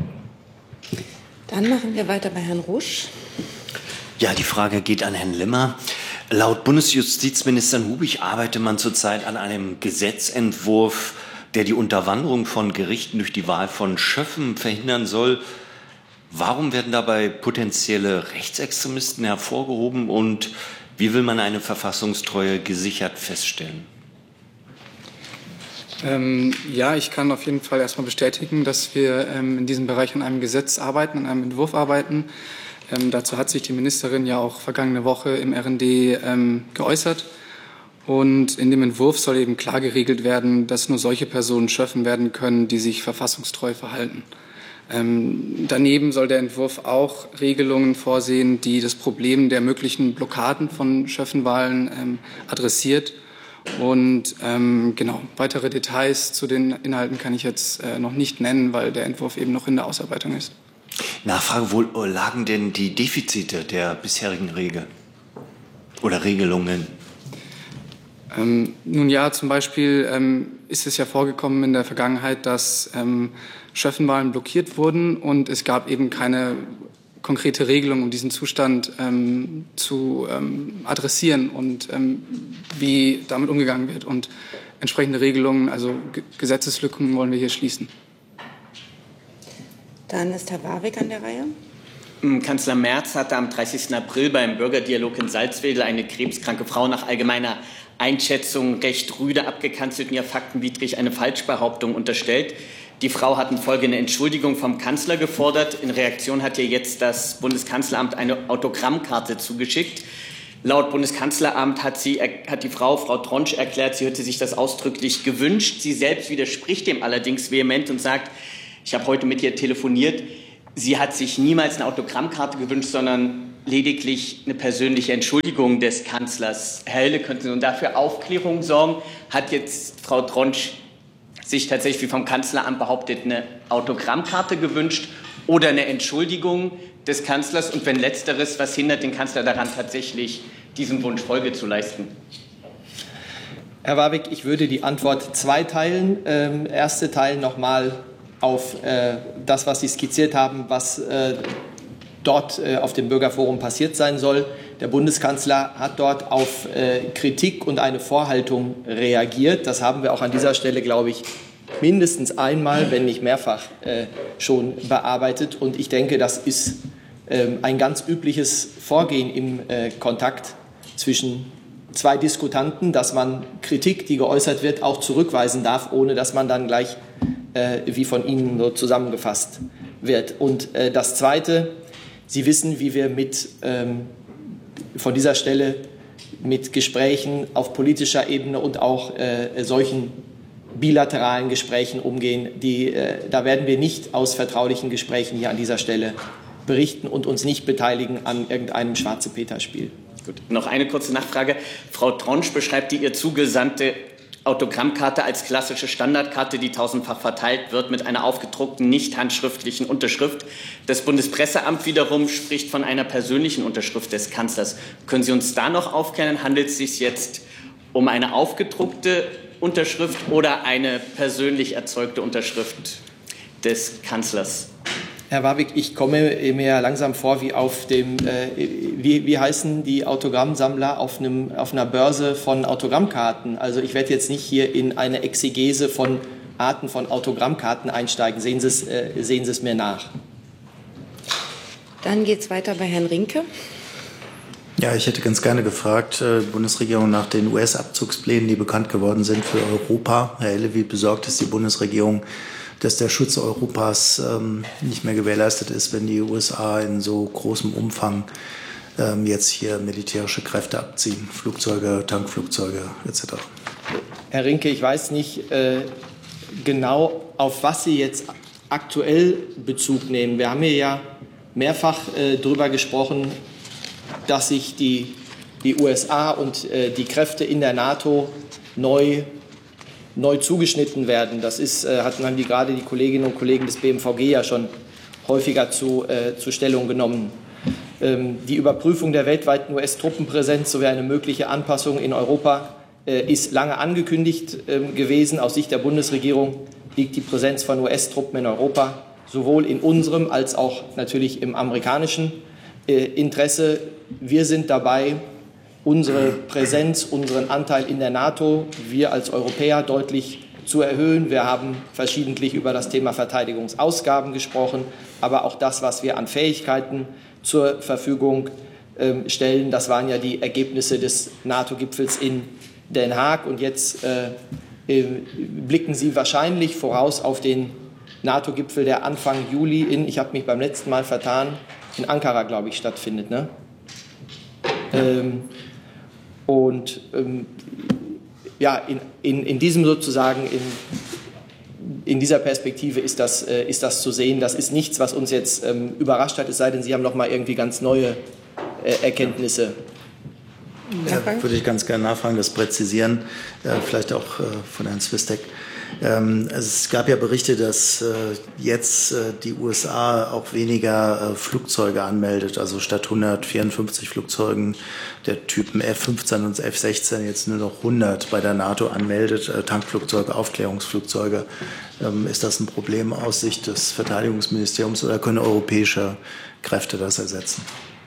Dann machen wir weiter bei Herrn Rusch. Ja, die Frage geht an Herrn Limmer. Laut Bundesjustizminister Hubig arbeitet man zurzeit an einem Gesetzentwurf, der die Unterwanderung von Gerichten durch die Wahl von Schöffen verhindern soll. Warum werden dabei potenzielle Rechtsextremisten hervorgehoben und wie will man eine Verfassungstreue gesichert feststellen? Ja, ich kann auf jeden Fall erstmal bestätigen, dass wir in diesem Bereich an einem Gesetz arbeiten, an einem Entwurf arbeiten. Dazu hat sich die Ministerin ja auch vergangene Woche im RND geäußert. Und in dem Entwurf soll eben klar geregelt werden, dass nur solche Personen schöffen werden können, die sich verfassungstreu verhalten. Daneben soll der Entwurf auch Regelungen vorsehen, die das Problem der möglichen Blockaden von Schöffenwahlen adressiert. Und genau, weitere Details zu den Inhalten kann ich jetzt noch nicht nennen, weil der Entwurf eben noch in der Ausarbeitung ist. Nachfrage, wo lagen denn die Defizite der bisherigen Regel oder Regelungen? Nun ja, zum Beispiel ist es ja vorgekommen in der Vergangenheit, dass Schöffenwahlen blockiert wurden und es gab eben keine konkrete Regelung, um diesen Zustand zu adressieren und wie damit umgegangen wird. Und entsprechende Regelungen, also Gesetzeslücken, wollen wir hier schließen. Dann ist Herr Warwick an der Reihe. Kanzler Merz hatte am 30. April beim Bürgerdialog in Salzwedel eine krebskranke Frau nach allgemeiner Einschätzung recht rüde abgekanzelt und ihr faktenwidrig eine Falschbehauptung unterstellt. Die Frau hat in Folge eine Entschuldigung vom Kanzler gefordert. In Reaktion hat ihr jetzt das Bundeskanzleramt eine Autogrammkarte zugeschickt. Laut Bundeskanzleramt hat die Frau Tronsch erklärt, sie hätte sich das ausdrücklich gewünscht. Sie selbst widerspricht dem allerdings vehement und sagt, ich habe heute mit ihr telefoniert, sie hat sich niemals eine Autogrammkarte gewünscht, sondern lediglich eine persönliche Entschuldigung des Kanzlers. Herr Hille, könnten Sie nun dafür Aufklärung sorgen? Hat jetzt Frau Tronsch sich tatsächlich, wie vom Kanzleramt behauptet, eine Autogrammkarte gewünscht oder eine Entschuldigung des Kanzlers? Und wenn Letzteres, was hindert den Kanzler daran, tatsächlich diesem Wunsch Folge zu leisten? Herr Warwick, ich würde die Antwort zweiteilen. Erste Teil nochmal auf das, was Sie skizziert haben, was dort auf dem Bürgerforum passiert sein soll. Der Bundeskanzler hat dort auf Kritik und eine Vorhaltung reagiert. Das haben wir auch an dieser Stelle, glaube ich, mindestens einmal, wenn nicht mehrfach, schon bearbeitet. Und ich denke, das ist ein ganz übliches Vorgehen im Kontakt zwischen zwei Diskutanten, dass man Kritik, die geäußert wird, auch zurückweisen darf, ohne dass man dann gleich wie von Ihnen so zusammengefasst wird. Und das Zweite, Sie wissen, wie wir von dieser Stelle mit Gesprächen auf politischer Ebene und auch solchen bilateralen Gesprächen umgehen. Da werden wir nicht aus vertraulichen Gesprächen hier an dieser Stelle berichten und uns nicht beteiligen an irgendeinem Schwarze-Peter-Spiel. Gut. Noch eine kurze Nachfrage. Frau Tronsch beschreibt die ihr zugesandte Autogrammkarte als klassische Standardkarte, die tausendfach verteilt wird mit einer aufgedruckten, nicht handschriftlichen Unterschrift. Das Bundespresseamt wiederum spricht von einer persönlichen Unterschrift des Kanzlers. Können Sie uns da noch aufklären? Handelt es sich jetzt um eine aufgedruckte Unterschrift oder eine persönlich erzeugte Unterschrift des Kanzlers? Herr Warwick, ich komme mir langsam vor wie auf dem, wie heißen die Autogrammsammler auf einer Börse von Autogrammkarten. Also ich werde jetzt nicht hier in eine Exegese von Arten von Autogrammkarten einsteigen. Sehen Sie es mir nach. Dann geht es weiter bei Herrn Rinke. Ja, ich hätte ganz gerne gefragt, Bundesregierung nach den US-Abzugsplänen, die bekannt geworden sind für Europa. Herr Hille, wie besorgt ist die Bundesregierung, dass der Schutz Europas nicht mehr gewährleistet ist, wenn die USA in so großem Umfang jetzt hier militärische Kräfte abziehen, Flugzeuge, Tankflugzeuge etc.? Herr Rinke, ich weiß nicht genau, auf was Sie jetzt aktuell Bezug nehmen. Wir haben hier ja mehrfach darüber gesprochen, dass sich die USA und die Kräfte in der NATO neu zugeschnitten werden. Das haben gerade die Kolleginnen und Kollegen des BMVG ja schon häufiger zu Stellung genommen. Die Überprüfung der weltweiten US-Truppenpräsenz sowie eine mögliche Anpassung in Europa ist lange angekündigt gewesen. Aus Sicht der Bundesregierung liegt die Präsenz von US-Truppen in Europa sowohl in unserem als auch natürlich im amerikanischen Interesse. Wir sind dabei, unsere Präsenz, unseren Anteil in der NATO, wir als Europäer deutlich zu erhöhen. Wir haben verschiedentlich über das Thema Verteidigungsausgaben gesprochen, aber auch das, was wir an Fähigkeiten zur Verfügung stellen, das waren ja die Ergebnisse des NATO-Gipfels in Den Haag. Und jetzt blicken Sie wahrscheinlich voraus auf den NATO-Gipfel, der Anfang Juli ich habe mich beim letzten Mal vertan, in Ankara, glaube ich, stattfindet. Ne? Ja, in diesem sozusagen, in dieser Perspektive ist das zu sehen. Das ist nichts, was uns jetzt überrascht hat, es sei denn, Sie haben noch mal irgendwie ganz neue Erkenntnisse. Ja, würde ich ganz gerne nachfragen, das präzisieren, vielleicht auch von Herrn Swistek. Es gab ja Berichte, dass jetzt die USA auch weniger Flugzeuge anmeldet, also statt 154 Flugzeugen der Typen F-15 und F-16 jetzt nur noch 100 bei der NATO anmeldet, Tankflugzeuge, Aufklärungsflugzeuge. Ist das ein Problem aus Sicht des Verteidigungsministeriums oder können europäische Kräfte das ersetzen?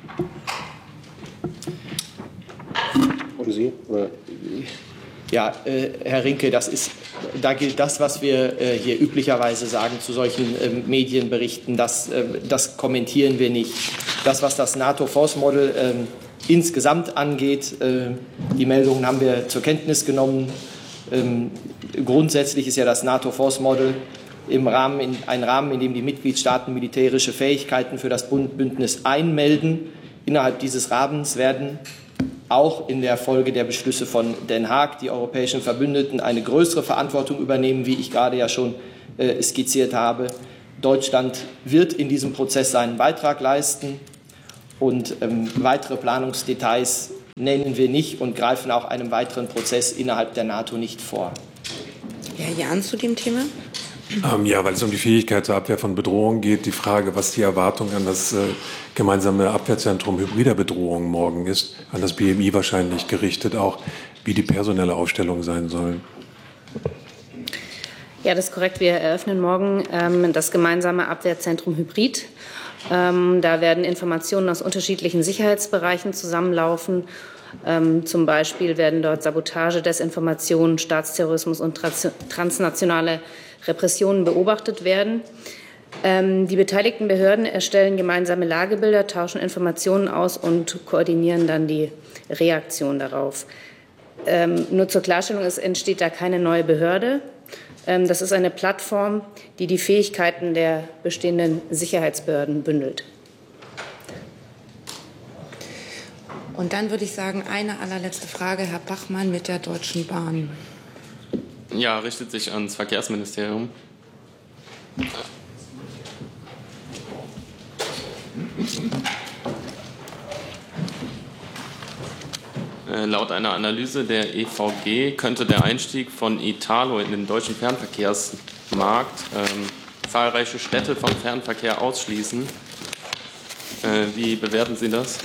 Und Sie? Ja, Herr Rinke, da gilt das, was wir hier üblicherweise sagen zu solchen Medienberichten, das kommentieren wir nicht. Das, was das NATO-Force-Model insgesamt angeht, die Meldungen haben wir zur Kenntnis genommen. Grundsätzlich ist ja das NATO-Force-Model ein Rahmen, in dem die Mitgliedstaaten militärische Fähigkeiten für das Bündnis einmelden. Innerhalb dieses Rahmens werden auch in der Folge der Beschlüsse von Den Haag die europäischen Verbündeten eine größere Verantwortung übernehmen, wie ich gerade ja schon skizziert habe. Deutschland wird in diesem Prozess seinen Beitrag leisten und weitere Planungsdetails nennen wir nicht und greifen auch einem weiteren Prozess innerhalb der NATO nicht vor. Herr Jahn zu dem Thema? Ja, weil es um die Fähigkeit zur Abwehr von Bedrohungen geht, die Frage, was die Erwartung an das gemeinsame Abwehrzentrum hybrider Bedrohungen morgen ist, an das BMI wahrscheinlich gerichtet, auch wie die personelle Aufstellung sein soll. Ja, das ist korrekt. Wir eröffnen morgen das gemeinsame Abwehrzentrum Hybrid. Da werden Informationen aus unterschiedlichen Sicherheitsbereichen zusammenlaufen. Zum Beispiel werden dort Sabotage, Desinformation, Staatsterrorismus und transnationale Repressionen beobachtet werden. Die beteiligten Behörden erstellen gemeinsame Lagebilder, tauschen Informationen aus und koordinieren dann die Reaktion darauf. Nur zur Klarstellung, es entsteht da keine neue Behörde. Das ist eine Plattform, die die Fähigkeiten der bestehenden Sicherheitsbehörden bündelt. Und dann würde ich sagen, eine allerletzte Frage, Herr Bachmann mit der Deutschen Bahn. Ja, richtet sich ans Verkehrsministerium. Laut einer Analyse der EVG könnte der Einstieg von Italo in den deutschen Fernverkehrsmarkt zahlreiche Städte vom Fernverkehr ausschließen. Wie bewerten Sie das?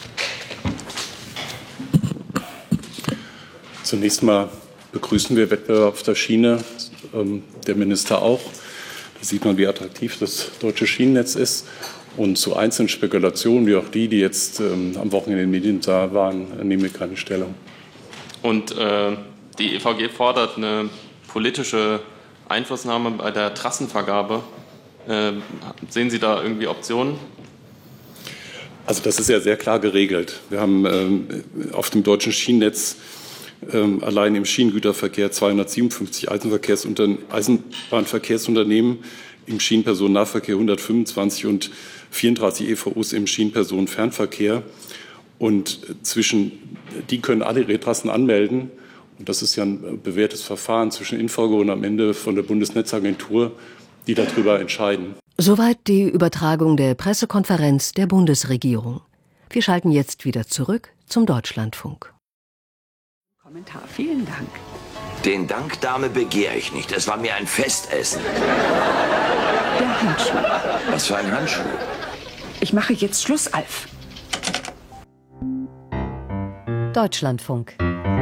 Zunächst mal begrüßen wir Wettbewerb auf der Schiene, der Minister auch. Da sieht man, wie attraktiv das deutsche Schienennetz ist. Und zu einzelnen Spekulationen, wie auch die jetzt am Wochenende in den Medien da waren, nehmen wir keine Stellung. Und die EVG fordert eine politische Einflussnahme bei der Trassenvergabe. Sehen Sie da irgendwie Optionen? Also das ist ja sehr klar geregelt. Wir haben auf dem deutschen Schienennetz allein im Schienengüterverkehr 257 Eisenbahnverkehrsunternehmen, im Schienenpersonennahverkehr 125 und 34 EVUs im Schienenpersonenfernverkehr. Und die können alle ihre Trassen anmelden. Und das ist ja ein bewährtes Verfahren zwischen InfraGo und am Ende von der Bundesnetzagentur, die darüber entscheiden. Soweit die Übertragung der Pressekonferenz der Bundesregierung. Wir schalten jetzt wieder zurück zum Deutschlandfunk. Kommentar. Vielen Dank. Den Dank, Dame, begehre ich nicht. Es war mir ein Festessen. Der Handschuh. Was für ein Handschuh? Ich mache jetzt Schluss, Alf. Deutschlandfunk.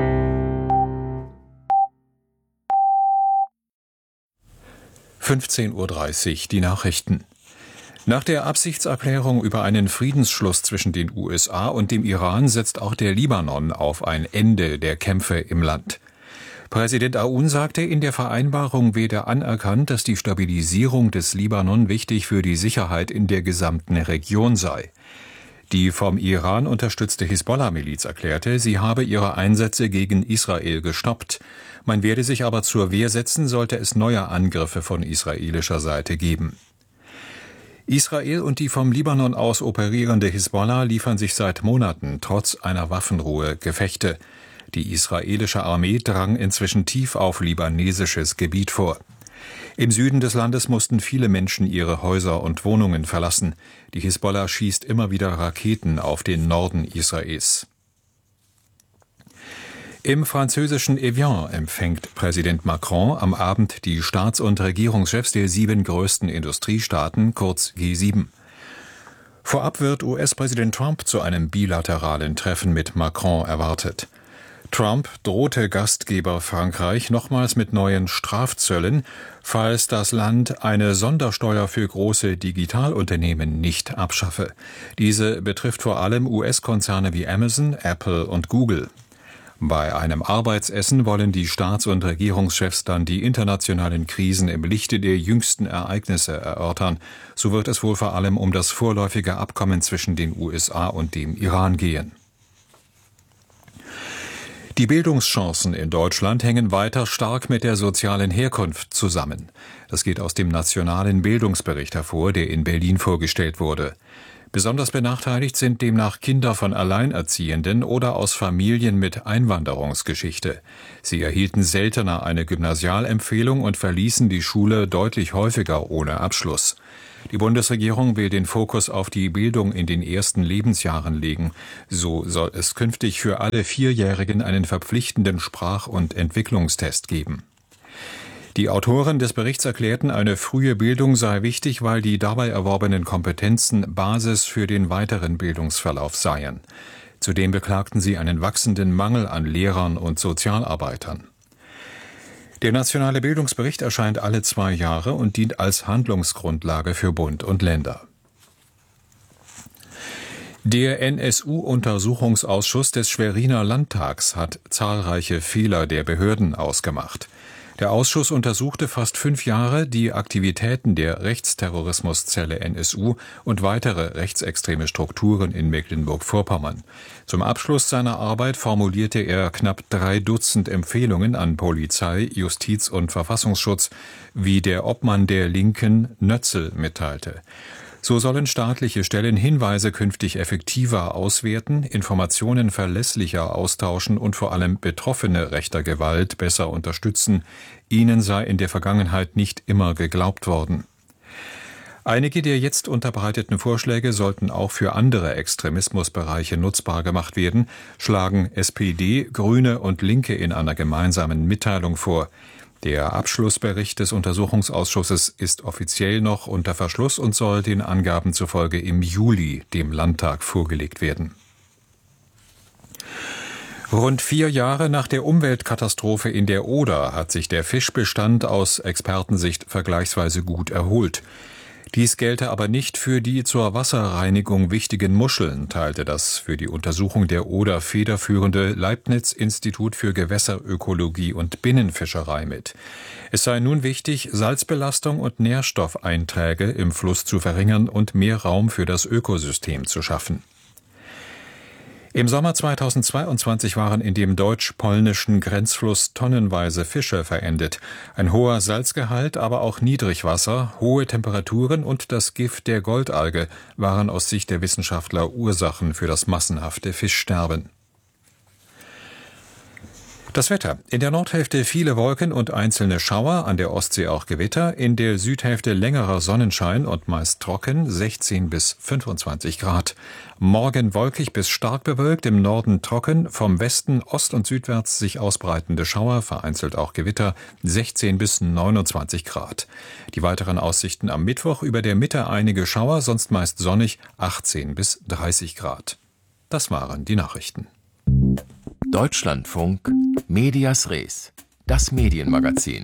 (15:30 Uhr) die Nachrichten. Nach der Absichtserklärung über einen Friedensschluss zwischen den USA und dem Iran setzt auch der Libanon auf ein Ende der Kämpfe im Land. Präsident Aoun sagte, in der Vereinbarung werde anerkannt, dass die Stabilisierung des Libanon wichtig für die Sicherheit in der gesamten Region sei. Die vom Iran unterstützte Hisbollah-Miliz erklärte, sie habe ihre Einsätze gegen Israel gestoppt. Man werde sich aber zur Wehr setzen, sollte es neue Angriffe von israelischer Seite geben. Israel und die vom Libanon aus operierende Hisbollah liefern sich seit Monaten trotz einer Waffenruhe Gefechte. Die israelische Armee drang inzwischen tief auf libanesisches Gebiet vor. Im Süden des Landes mussten viele Menschen ihre Häuser und Wohnungen verlassen. Die Hisbollah schießt immer wieder Raketen auf den Norden Israels. Im französischen Evian empfängt Präsident Macron am Abend die Staats- und Regierungschefs der 7 größten Industriestaaten, kurz G7. Vorab wird US-Präsident Trump zu einem bilateralen Treffen mit Macron erwartet. Trump drohte Gastgeber Frankreich nochmals mit neuen Strafzöllen, falls das Land eine Sondersteuer für große Digitalunternehmen nicht abschaffe. Diese betrifft vor allem US-Konzerne wie Amazon, Apple und Google. Bei einem Arbeitsessen wollen die Staats- und Regierungschefs dann die internationalen Krisen im Lichte der jüngsten Ereignisse erörtern. So wird es wohl vor allem um das vorläufige Abkommen zwischen den USA und dem Iran gehen. Die Bildungschancen in Deutschland hängen weiter stark mit der sozialen Herkunft zusammen. Das geht aus dem Nationalen Bildungsbericht hervor, der in Berlin vorgestellt wurde. Besonders benachteiligt sind demnach Kinder von Alleinerziehenden oder aus Familien mit Einwanderungsgeschichte. Sie erhielten seltener eine Gymnasialempfehlung und verließen die Schule deutlich häufiger ohne Abschluss. Die Bundesregierung will den Fokus auf die Bildung in den ersten Lebensjahren legen. So soll es künftig für alle Vierjährigen einen verpflichtenden Sprach- und Entwicklungstest geben. Die Autoren des Berichts erklärten, eine frühe Bildung sei wichtig, weil die dabei erworbenen Kompetenzen Basis für den weiteren Bildungsverlauf seien. Zudem beklagten sie einen wachsenden Mangel an Lehrern und Sozialarbeitern. Der nationale Bildungsbericht erscheint alle 2 Jahre und dient als Handlungsgrundlage für Bund und Länder. Der NSU-Untersuchungsausschuss des Schweriner Landtags hat zahlreiche Fehler der Behörden ausgemacht. Der Ausschuss untersuchte fast 5 Jahre die Aktivitäten der Rechtsterrorismuszelle NSU und weitere rechtsextreme Strukturen in Mecklenburg-Vorpommern. Zum Abschluss seiner Arbeit formulierte er knapp 3 Dutzend Empfehlungen an Polizei, Justiz und Verfassungsschutz, wie der Obmann der Linken Nötzel mitteilte. So sollen staatliche Stellen Hinweise künftig effektiver auswerten, Informationen verlässlicher austauschen und vor allem Betroffene rechter Gewalt besser unterstützen. Ihnen sei in der Vergangenheit nicht immer geglaubt worden. Einige der jetzt unterbreiteten Vorschläge sollten auch für andere Extremismusbereiche nutzbar gemacht werden, schlagen SPD, Grüne und Linke in einer gemeinsamen Mitteilung vor. Der Abschlussbericht des Untersuchungsausschusses ist offiziell noch unter Verschluss und soll den Angaben zufolge im Juli dem Landtag vorgelegt werden. Rund 4 Jahre nach der Umweltkatastrophe in der Oder hat sich der Fischbestand aus Expertensicht vergleichsweise gut erholt. Dies gelte aber nicht für die zur Wasserreinigung wichtigen Muscheln, teilte das für die Untersuchung der Oder federführende Leibniz-Institut für Gewässerökologie und Binnenfischerei mit. Es sei nun wichtig, Salzbelastung und Nährstoffeinträge im Fluss zu verringern und mehr Raum für das Ökosystem zu schaffen. Im Sommer 2022 waren in dem deutsch-polnischen Grenzfluss tonnenweise Fische verendet. Ein hoher Salzgehalt, aber auch Niedrigwasser, hohe Temperaturen und das Gift der Goldalge waren aus Sicht der Wissenschaftler Ursachen für das massenhafte Fischsterben. Das Wetter. In der Nordhälfte viele Wolken und einzelne Schauer, an der Ostsee auch Gewitter, in der Südhälfte längerer Sonnenschein und meist trocken, 16 bis 25 Grad. Morgen wolkig bis stark bewölkt, im Norden trocken, vom Westen ost- und südwärts sich ausbreitende Schauer, vereinzelt auch Gewitter, 16 bis 29 Grad. Die weiteren Aussichten am Mittwoch: über der Mitte einige Schauer, sonst meist sonnig, 18 bis 30 Grad. Das waren die Nachrichten. Deutschlandfunk Medias Res, das Medienmagazin.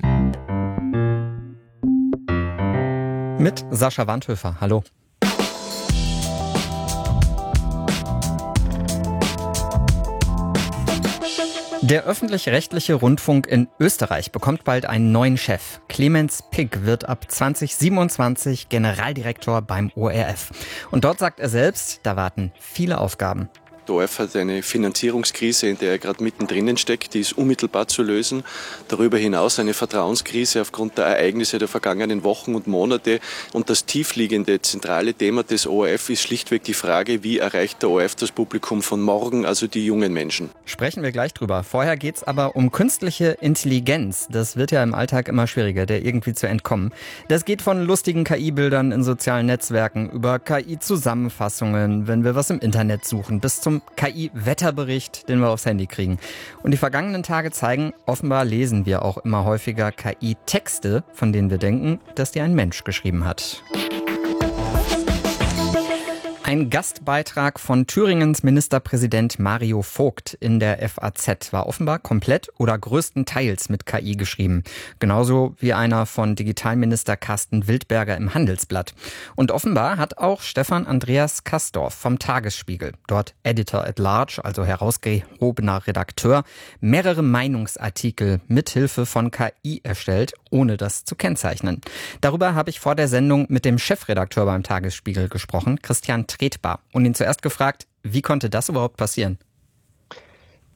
Mit Sascha Wandhöfer. Hallo. Der öffentlich-rechtliche Rundfunk in Österreich bekommt bald einen neuen Chef. Clemens Pick wird ab 2027 Generaldirektor beim ORF. Und dort sagt er selbst, da warten viele Aufgaben. Der ORF hat eine Finanzierungskrise, in der er gerade mittendrin steckt, die ist unmittelbar zu lösen. Darüber hinaus eine Vertrauenskrise aufgrund der Ereignisse der vergangenen Wochen und Monate. Und das tiefliegende zentrale Thema des ORF ist schlichtweg die Frage, wie erreicht der ORF das Publikum von morgen, also die jungen Menschen. Sprechen wir gleich drüber. Vorher geht's aber um künstliche Intelligenz. Das wird ja im Alltag immer schwieriger, der irgendwie zu entkommen. Das geht von lustigen KI-Bildern in sozialen Netzwerken über KI-Zusammenfassungen, wenn wir was im Internet suchen, bis zum KI-Wetterbericht, den wir aufs Handy kriegen. Und die vergangenen Tage zeigen, offenbar lesen wir auch immer häufiger KI-Texte, von denen wir denken, dass die ein Mensch geschrieben hat. Ein Gastbeitrag von Thüringens Ministerpräsident Mario Vogt in der FAZ war offenbar komplett oder größtenteils mit KI geschrieben. Genauso wie einer von Digitalminister Carsten Wildberger im Handelsblatt. Und offenbar hat auch Stefan Andreas Kastorf vom Tagesspiegel, dort Editor at Large, also herausgehobener Redakteur, mehrere Meinungsartikel mithilfe von KI erstellt, ohne das zu kennzeichnen. Darüber habe ich vor der Sendung mit dem Chefredakteur beim Tagesspiegel gesprochen, Christian Tretbar, und ihn zuerst gefragt, wie konnte das überhaupt passieren?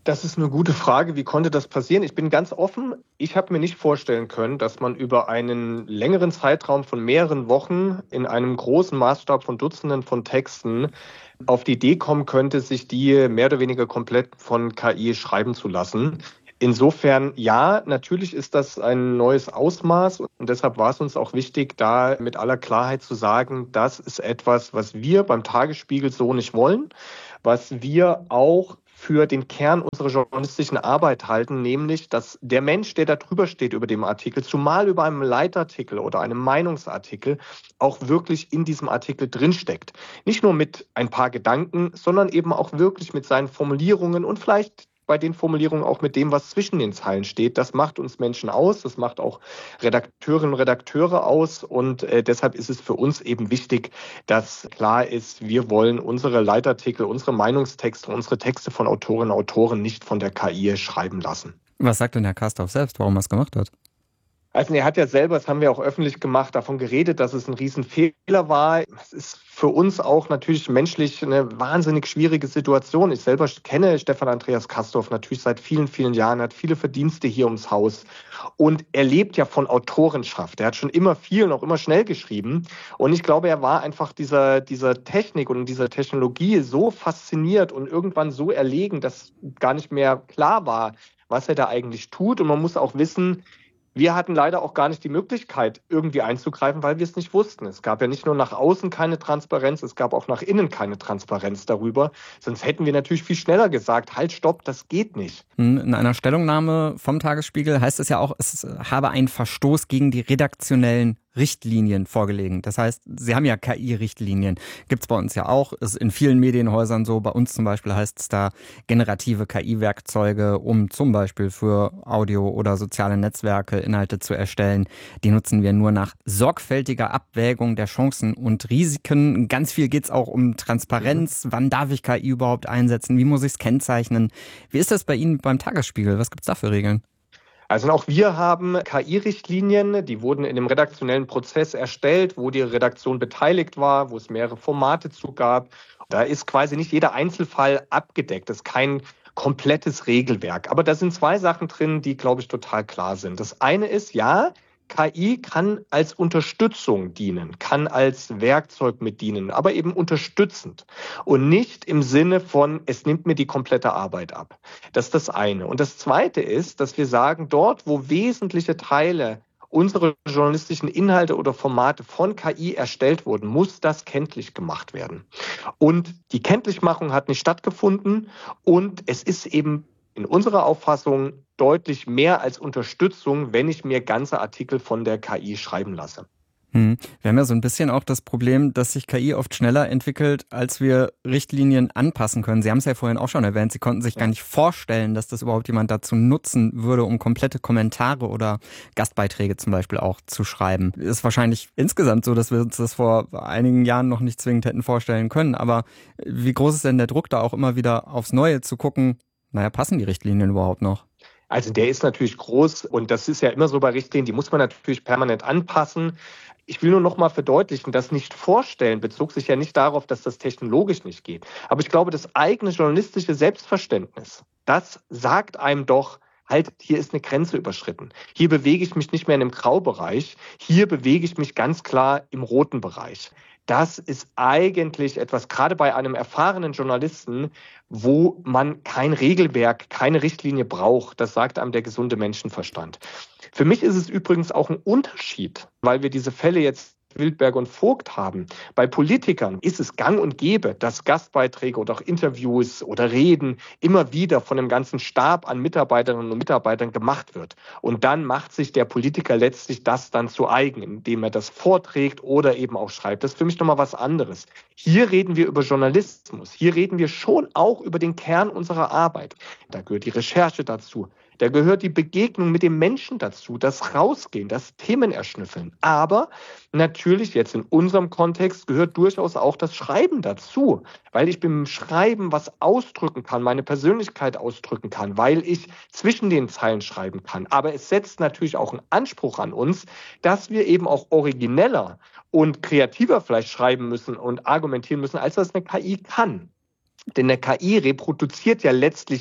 Das ist eine gute Frage. Wie konnte das passieren? Ich bin ganz offen. Ich habe mir nicht vorstellen können, dass man über einen längeren Zeitraum von mehreren Wochen in einem großen Maßstab von Dutzenden von Texten auf die Idee kommen könnte, sich die mehr oder weniger komplett von KI schreiben zu lassen. Insofern, ja, natürlich ist das ein neues Ausmaß und deshalb war es uns auch wichtig, da mit aller Klarheit zu sagen, das ist etwas, was wir beim Tagesspiegel so nicht wollen, was wir auch für den Kern unserer journalistischen Arbeit halten, nämlich, dass der Mensch, der da drüber steht über dem Artikel, zumal über einem Leitartikel oder einem Meinungsartikel, auch wirklich in diesem Artikel drinsteckt. Nicht nur mit ein paar Gedanken, sondern eben auch wirklich mit seinen Formulierungen und vielleicht bei den Formulierungen auch mit dem, was zwischen den Zeilen steht. Das macht uns Menschen aus, das macht auch Redakteurinnen und Redakteure aus und deshalb ist es für uns eben wichtig, dass klar ist, wir wollen unsere Leitartikel, unsere Meinungstexte, unsere Texte von Autorinnen und Autoren nicht von der KI schreiben lassen. Was sagt denn Herr Kastorf selbst, warum er es gemacht hat? Also er hat ja selber, das haben wir auch öffentlich gemacht, davon geredet, dass es ein Riesenfehler war. Es ist für uns auch natürlich menschlich eine wahnsinnig schwierige Situation. Ich selber kenne Stefan Andreas Kastorf natürlich seit vielen, vielen Jahren, hat viele Verdienste hier ums Haus und er lebt ja von Autorenschaft. Er hat schon immer viel und auch immer schnell geschrieben und ich glaube, er war einfach dieser Technik und dieser Technologie so fasziniert und irgendwann so erlegen, dass gar nicht mehr klar war, was er da eigentlich tut und man muss auch wissen, wir hatten leider auch gar nicht die Möglichkeit, irgendwie einzugreifen, weil wir es nicht wussten. Es gab ja nicht nur nach außen keine Transparenz, es gab auch nach innen keine Transparenz darüber. Sonst hätten wir natürlich viel schneller gesagt, halt, stopp, das geht nicht. In einer Stellungnahme vom Tagesspiegel heißt es ja auch, es habe einen Verstoß gegen die redaktionellen Richtlinien vorgelegen. Das heißt, Sie haben ja KI-Richtlinien. Gibt's bei uns ja auch. Ist in vielen Medienhäusern so. Bei uns zum Beispiel heißt es da generative KI-Werkzeuge, um zum Beispiel für Audio- oder soziale Netzwerke Inhalte zu erstellen. Die nutzen wir nur nach sorgfältiger Abwägung der Chancen und Risiken. Ganz viel geht's auch um Transparenz. Wann darf ich KI überhaupt einsetzen? Wie muss ich es kennzeichnen? Wie ist das bei Ihnen beim Tagesspiegel? Was gibt's da für Regeln? Also auch wir haben KI-Richtlinien, die wurden in dem redaktionellen Prozess erstellt, wo die Redaktion beteiligt war, wo es mehrere Formate zu gab. Da ist quasi nicht jeder Einzelfall abgedeckt. Das ist kein komplettes Regelwerk. Aber da sind zwei Sachen drin, die, glaube ich, total klar sind. Das eine ist, ja, KI kann als Unterstützung dienen, kann als Werkzeug mit dienen, aber eben unterstützend und nicht im Sinne von, es nimmt mir die komplette Arbeit ab. Das ist das eine. Und das zweite ist, dass wir sagen, dort, wo wesentliche Teile unserer journalistischen Inhalte oder Formate von KI erstellt wurden, muss das kenntlich gemacht werden. Und die Kenntlichmachung hat nicht stattgefunden und es ist eben in unserer Auffassung deutlich mehr als Unterstützung, wenn ich mir ganze Artikel von der KI schreiben lasse. Wir haben ja so ein bisschen auch das Problem, dass sich KI oft schneller entwickelt, als wir Richtlinien anpassen können. Sie haben es ja vorhin auch schon erwähnt, Sie konnten sich gar nicht vorstellen, dass das überhaupt jemand dazu nutzen würde, um komplette Kommentare oder Gastbeiträge zum Beispiel auch zu schreiben. Ist wahrscheinlich insgesamt so, dass wir uns das vor einigen Jahren noch nicht zwingend hätten vorstellen können. Aber wie groß ist denn der Druck, da auch immer wieder aufs Neue zu gucken, passen die Richtlinien überhaupt noch? Also der ist natürlich groß und das ist ja immer so bei Richtlinien, die muss man natürlich permanent anpassen. Ich will nur noch mal verdeutlichen, das nicht vorstellen bezog sich ja nicht darauf, dass das technologisch nicht geht. Aber ich glaube, das eigene journalistische Selbstverständnis, das sagt einem doch, halt, hier ist eine Grenze überschritten. Hier bewege ich mich nicht mehr in einem Graubereich, hier bewege ich mich ganz klar im roten Bereich. Das ist eigentlich etwas, gerade bei einem erfahrenen Journalisten, wo man kein Regelwerk, keine Richtlinie braucht. Das sagt einem der gesunde Menschenverstand. Für mich ist es übrigens auch ein Unterschied, weil wir diese Fälle jetzt Wildberg und Vogt haben. Bei Politikern ist es gang und gäbe, dass Gastbeiträge oder auch Interviews oder Reden immer wieder von einem ganzen Stab an Mitarbeiterinnen und Mitarbeitern gemacht wird. Und dann macht sich der Politiker letztlich das dann zu eigen, indem er das vorträgt oder eben auch schreibt. Das ist für mich nochmal was anderes. Hier reden wir über Journalismus. Hier reden wir schon auch über den Kern unserer Arbeit. Da gehört die Recherche dazu. Da gehört die Begegnung mit dem Menschen dazu, das Rausgehen, das Themen erschnüffeln. Aber natürlich jetzt in unserem Kontext gehört durchaus auch das Schreiben dazu, weil ich beim Schreiben was ausdrücken kann, meine Persönlichkeit ausdrücken kann, weil ich zwischen den Zeilen schreiben kann. Aber es setzt natürlich auch einen Anspruch an uns, dass wir eben auch origineller und kreativer vielleicht schreiben müssen und argumentieren müssen, als das eine KI kann. Denn eine KI reproduziert ja letztlich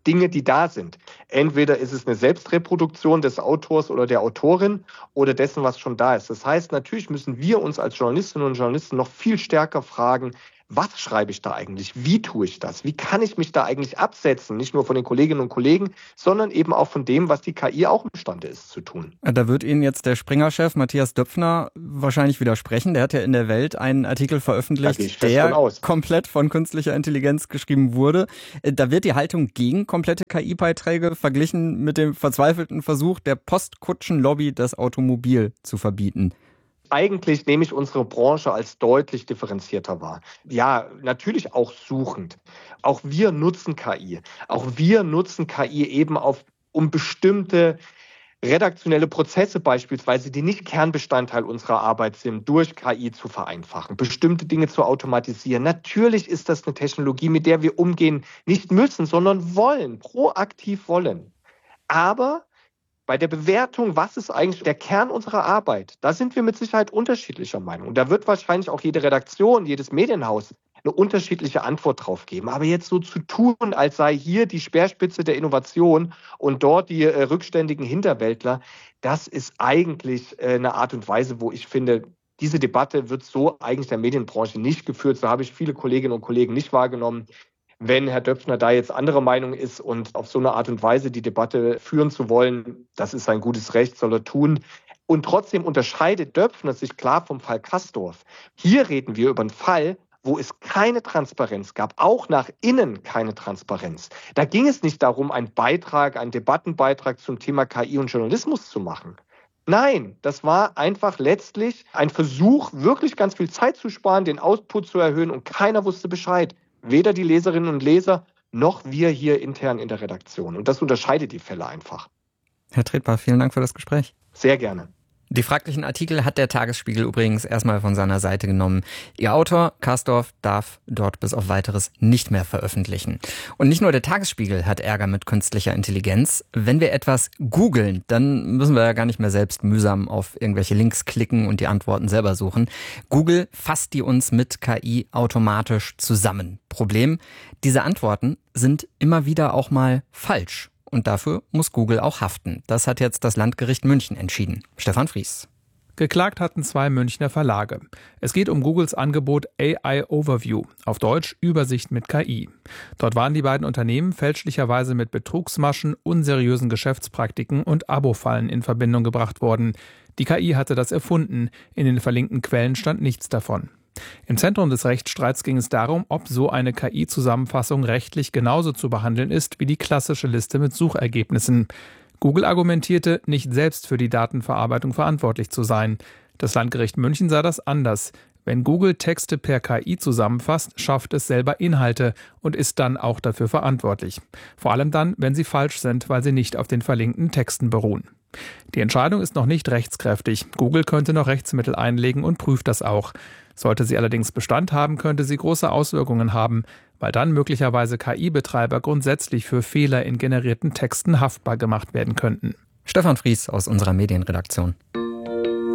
Dinge, die da sind. Entweder ist es eine Selbstreproduktion des Autors oder der Autorin oder dessen, was schon da ist. Das heißt, natürlich müssen wir uns als Journalistinnen und Journalisten noch viel stärker fragen, was schreibe ich da eigentlich? Wie tue ich das? Wie kann ich mich da eigentlich absetzen? Nicht nur von den Kolleginnen und Kollegen, sondern eben auch von dem, was die KI auch imstande ist zu tun. Da wird Ihnen jetzt der Springer-Chef Matthias Döpfner wahrscheinlich widersprechen. Der hat ja in der Welt einen Artikel veröffentlicht, der komplett von künstlicher Intelligenz geschrieben wurde. Da wird die Haltung gegen komplette KI-Beiträge verglichen mit dem verzweifelten Versuch der Postkutschen-Lobby, das Automobil zu verbieten. Eigentlich nehme ich unsere Branche als deutlich differenzierter wahr. Ja, natürlich auch suchend. Auch wir nutzen KI. Auch wir nutzen KI eben um bestimmte redaktionelle Prozesse beispielsweise, die nicht Kernbestandteil unserer Arbeit sind, durch KI zu vereinfachen, bestimmte Dinge zu automatisieren. Natürlich ist das eine Technologie, mit der wir umgehen nicht müssen, sondern wollen, proaktiv wollen. Aber bei der Bewertung, was ist eigentlich der Kern unserer Arbeit, da sind wir mit Sicherheit unterschiedlicher Meinung. Und da wird wahrscheinlich auch jede Redaktion, jedes Medienhaus eine unterschiedliche Antwort drauf geben. Aber jetzt so zu tun, als sei hier die Speerspitze der Innovation und dort die rückständigen Hinterwäldler, das ist eigentlich eine Art und Weise, wo ich finde, diese Debatte wird so eigentlich der Medienbranche nicht geführt. So habe ich viele Kolleginnen und Kollegen nicht wahrgenommen. Wenn Herr Döpfner da jetzt anderer Meinung ist und auf so eine Art und Weise die Debatte führen zu wollen, das ist sein gutes Recht, soll er tun. Und trotzdem unterscheidet Döpfner sich klar vom Fall Kastorf. Hier reden wir über einen Fall, wo es keine Transparenz gab, auch nach innen keine Transparenz. Da ging es nicht darum, einen Debattenbeitrag zum Thema KI und Journalismus zu machen. Nein, das war einfach letztlich ein Versuch, wirklich ganz viel Zeit zu sparen, den Output zu erhöhen und keiner wusste Bescheid. Weder die Leserinnen und Leser noch wir hier intern in der Redaktion. Und das unterscheidet die Fälle einfach. Herr Tretbar, vielen Dank für das Gespräch. Sehr gerne. Die fraglichen Artikel hat der Tagesspiegel übrigens erstmal von seiner Seite genommen. Ihr Autor, Kastorf, darf dort bis auf Weiteres nicht mehr veröffentlichen. Und nicht nur der Tagesspiegel hat Ärger mit künstlicher Intelligenz. Wenn wir etwas googeln, dann müssen wir ja gar nicht mehr selbst mühsam auf irgendwelche Links klicken und die Antworten selber suchen. Google fasst die uns mit KI automatisch zusammen. Problem, diese Antworten sind immer wieder auch mal falsch. Und dafür muss Google auch haften. Das hat jetzt das Landgericht München entschieden. Stefan Fries. Geklagt hatten 2 Münchner Verlage. Es geht um Googles Angebot AI Overview, auf Deutsch Übersicht mit KI. Dort waren die beiden Unternehmen fälschlicherweise mit Betrugsmaschen, unseriösen Geschäftspraktiken und Abo-Fallen in Verbindung gebracht worden. Die KI hatte das erfunden. In den verlinkten Quellen stand nichts davon. Im Zentrum des Rechtsstreits ging es darum, ob so eine KI-Zusammenfassung rechtlich genauso zu behandeln ist wie die klassische Liste mit Suchergebnissen. Google argumentierte, nicht selbst für die Datenverarbeitung verantwortlich zu sein. Das Landgericht München sah das anders. Wenn Google Texte per KI zusammenfasst, schafft es selber Inhalte und ist dann auch dafür verantwortlich. Vor allem dann, wenn sie falsch sind, weil sie nicht auf den verlinkten Texten beruhen. Die Entscheidung ist noch nicht rechtskräftig. Google könnte noch Rechtsmittel einlegen und prüft das auch. Sollte sie allerdings Bestand haben, könnte sie große Auswirkungen haben, weil dann möglicherweise KI-Betreiber grundsätzlich für Fehler in generierten Texten haftbar gemacht werden könnten. Stefan Fries aus unserer Medienredaktion.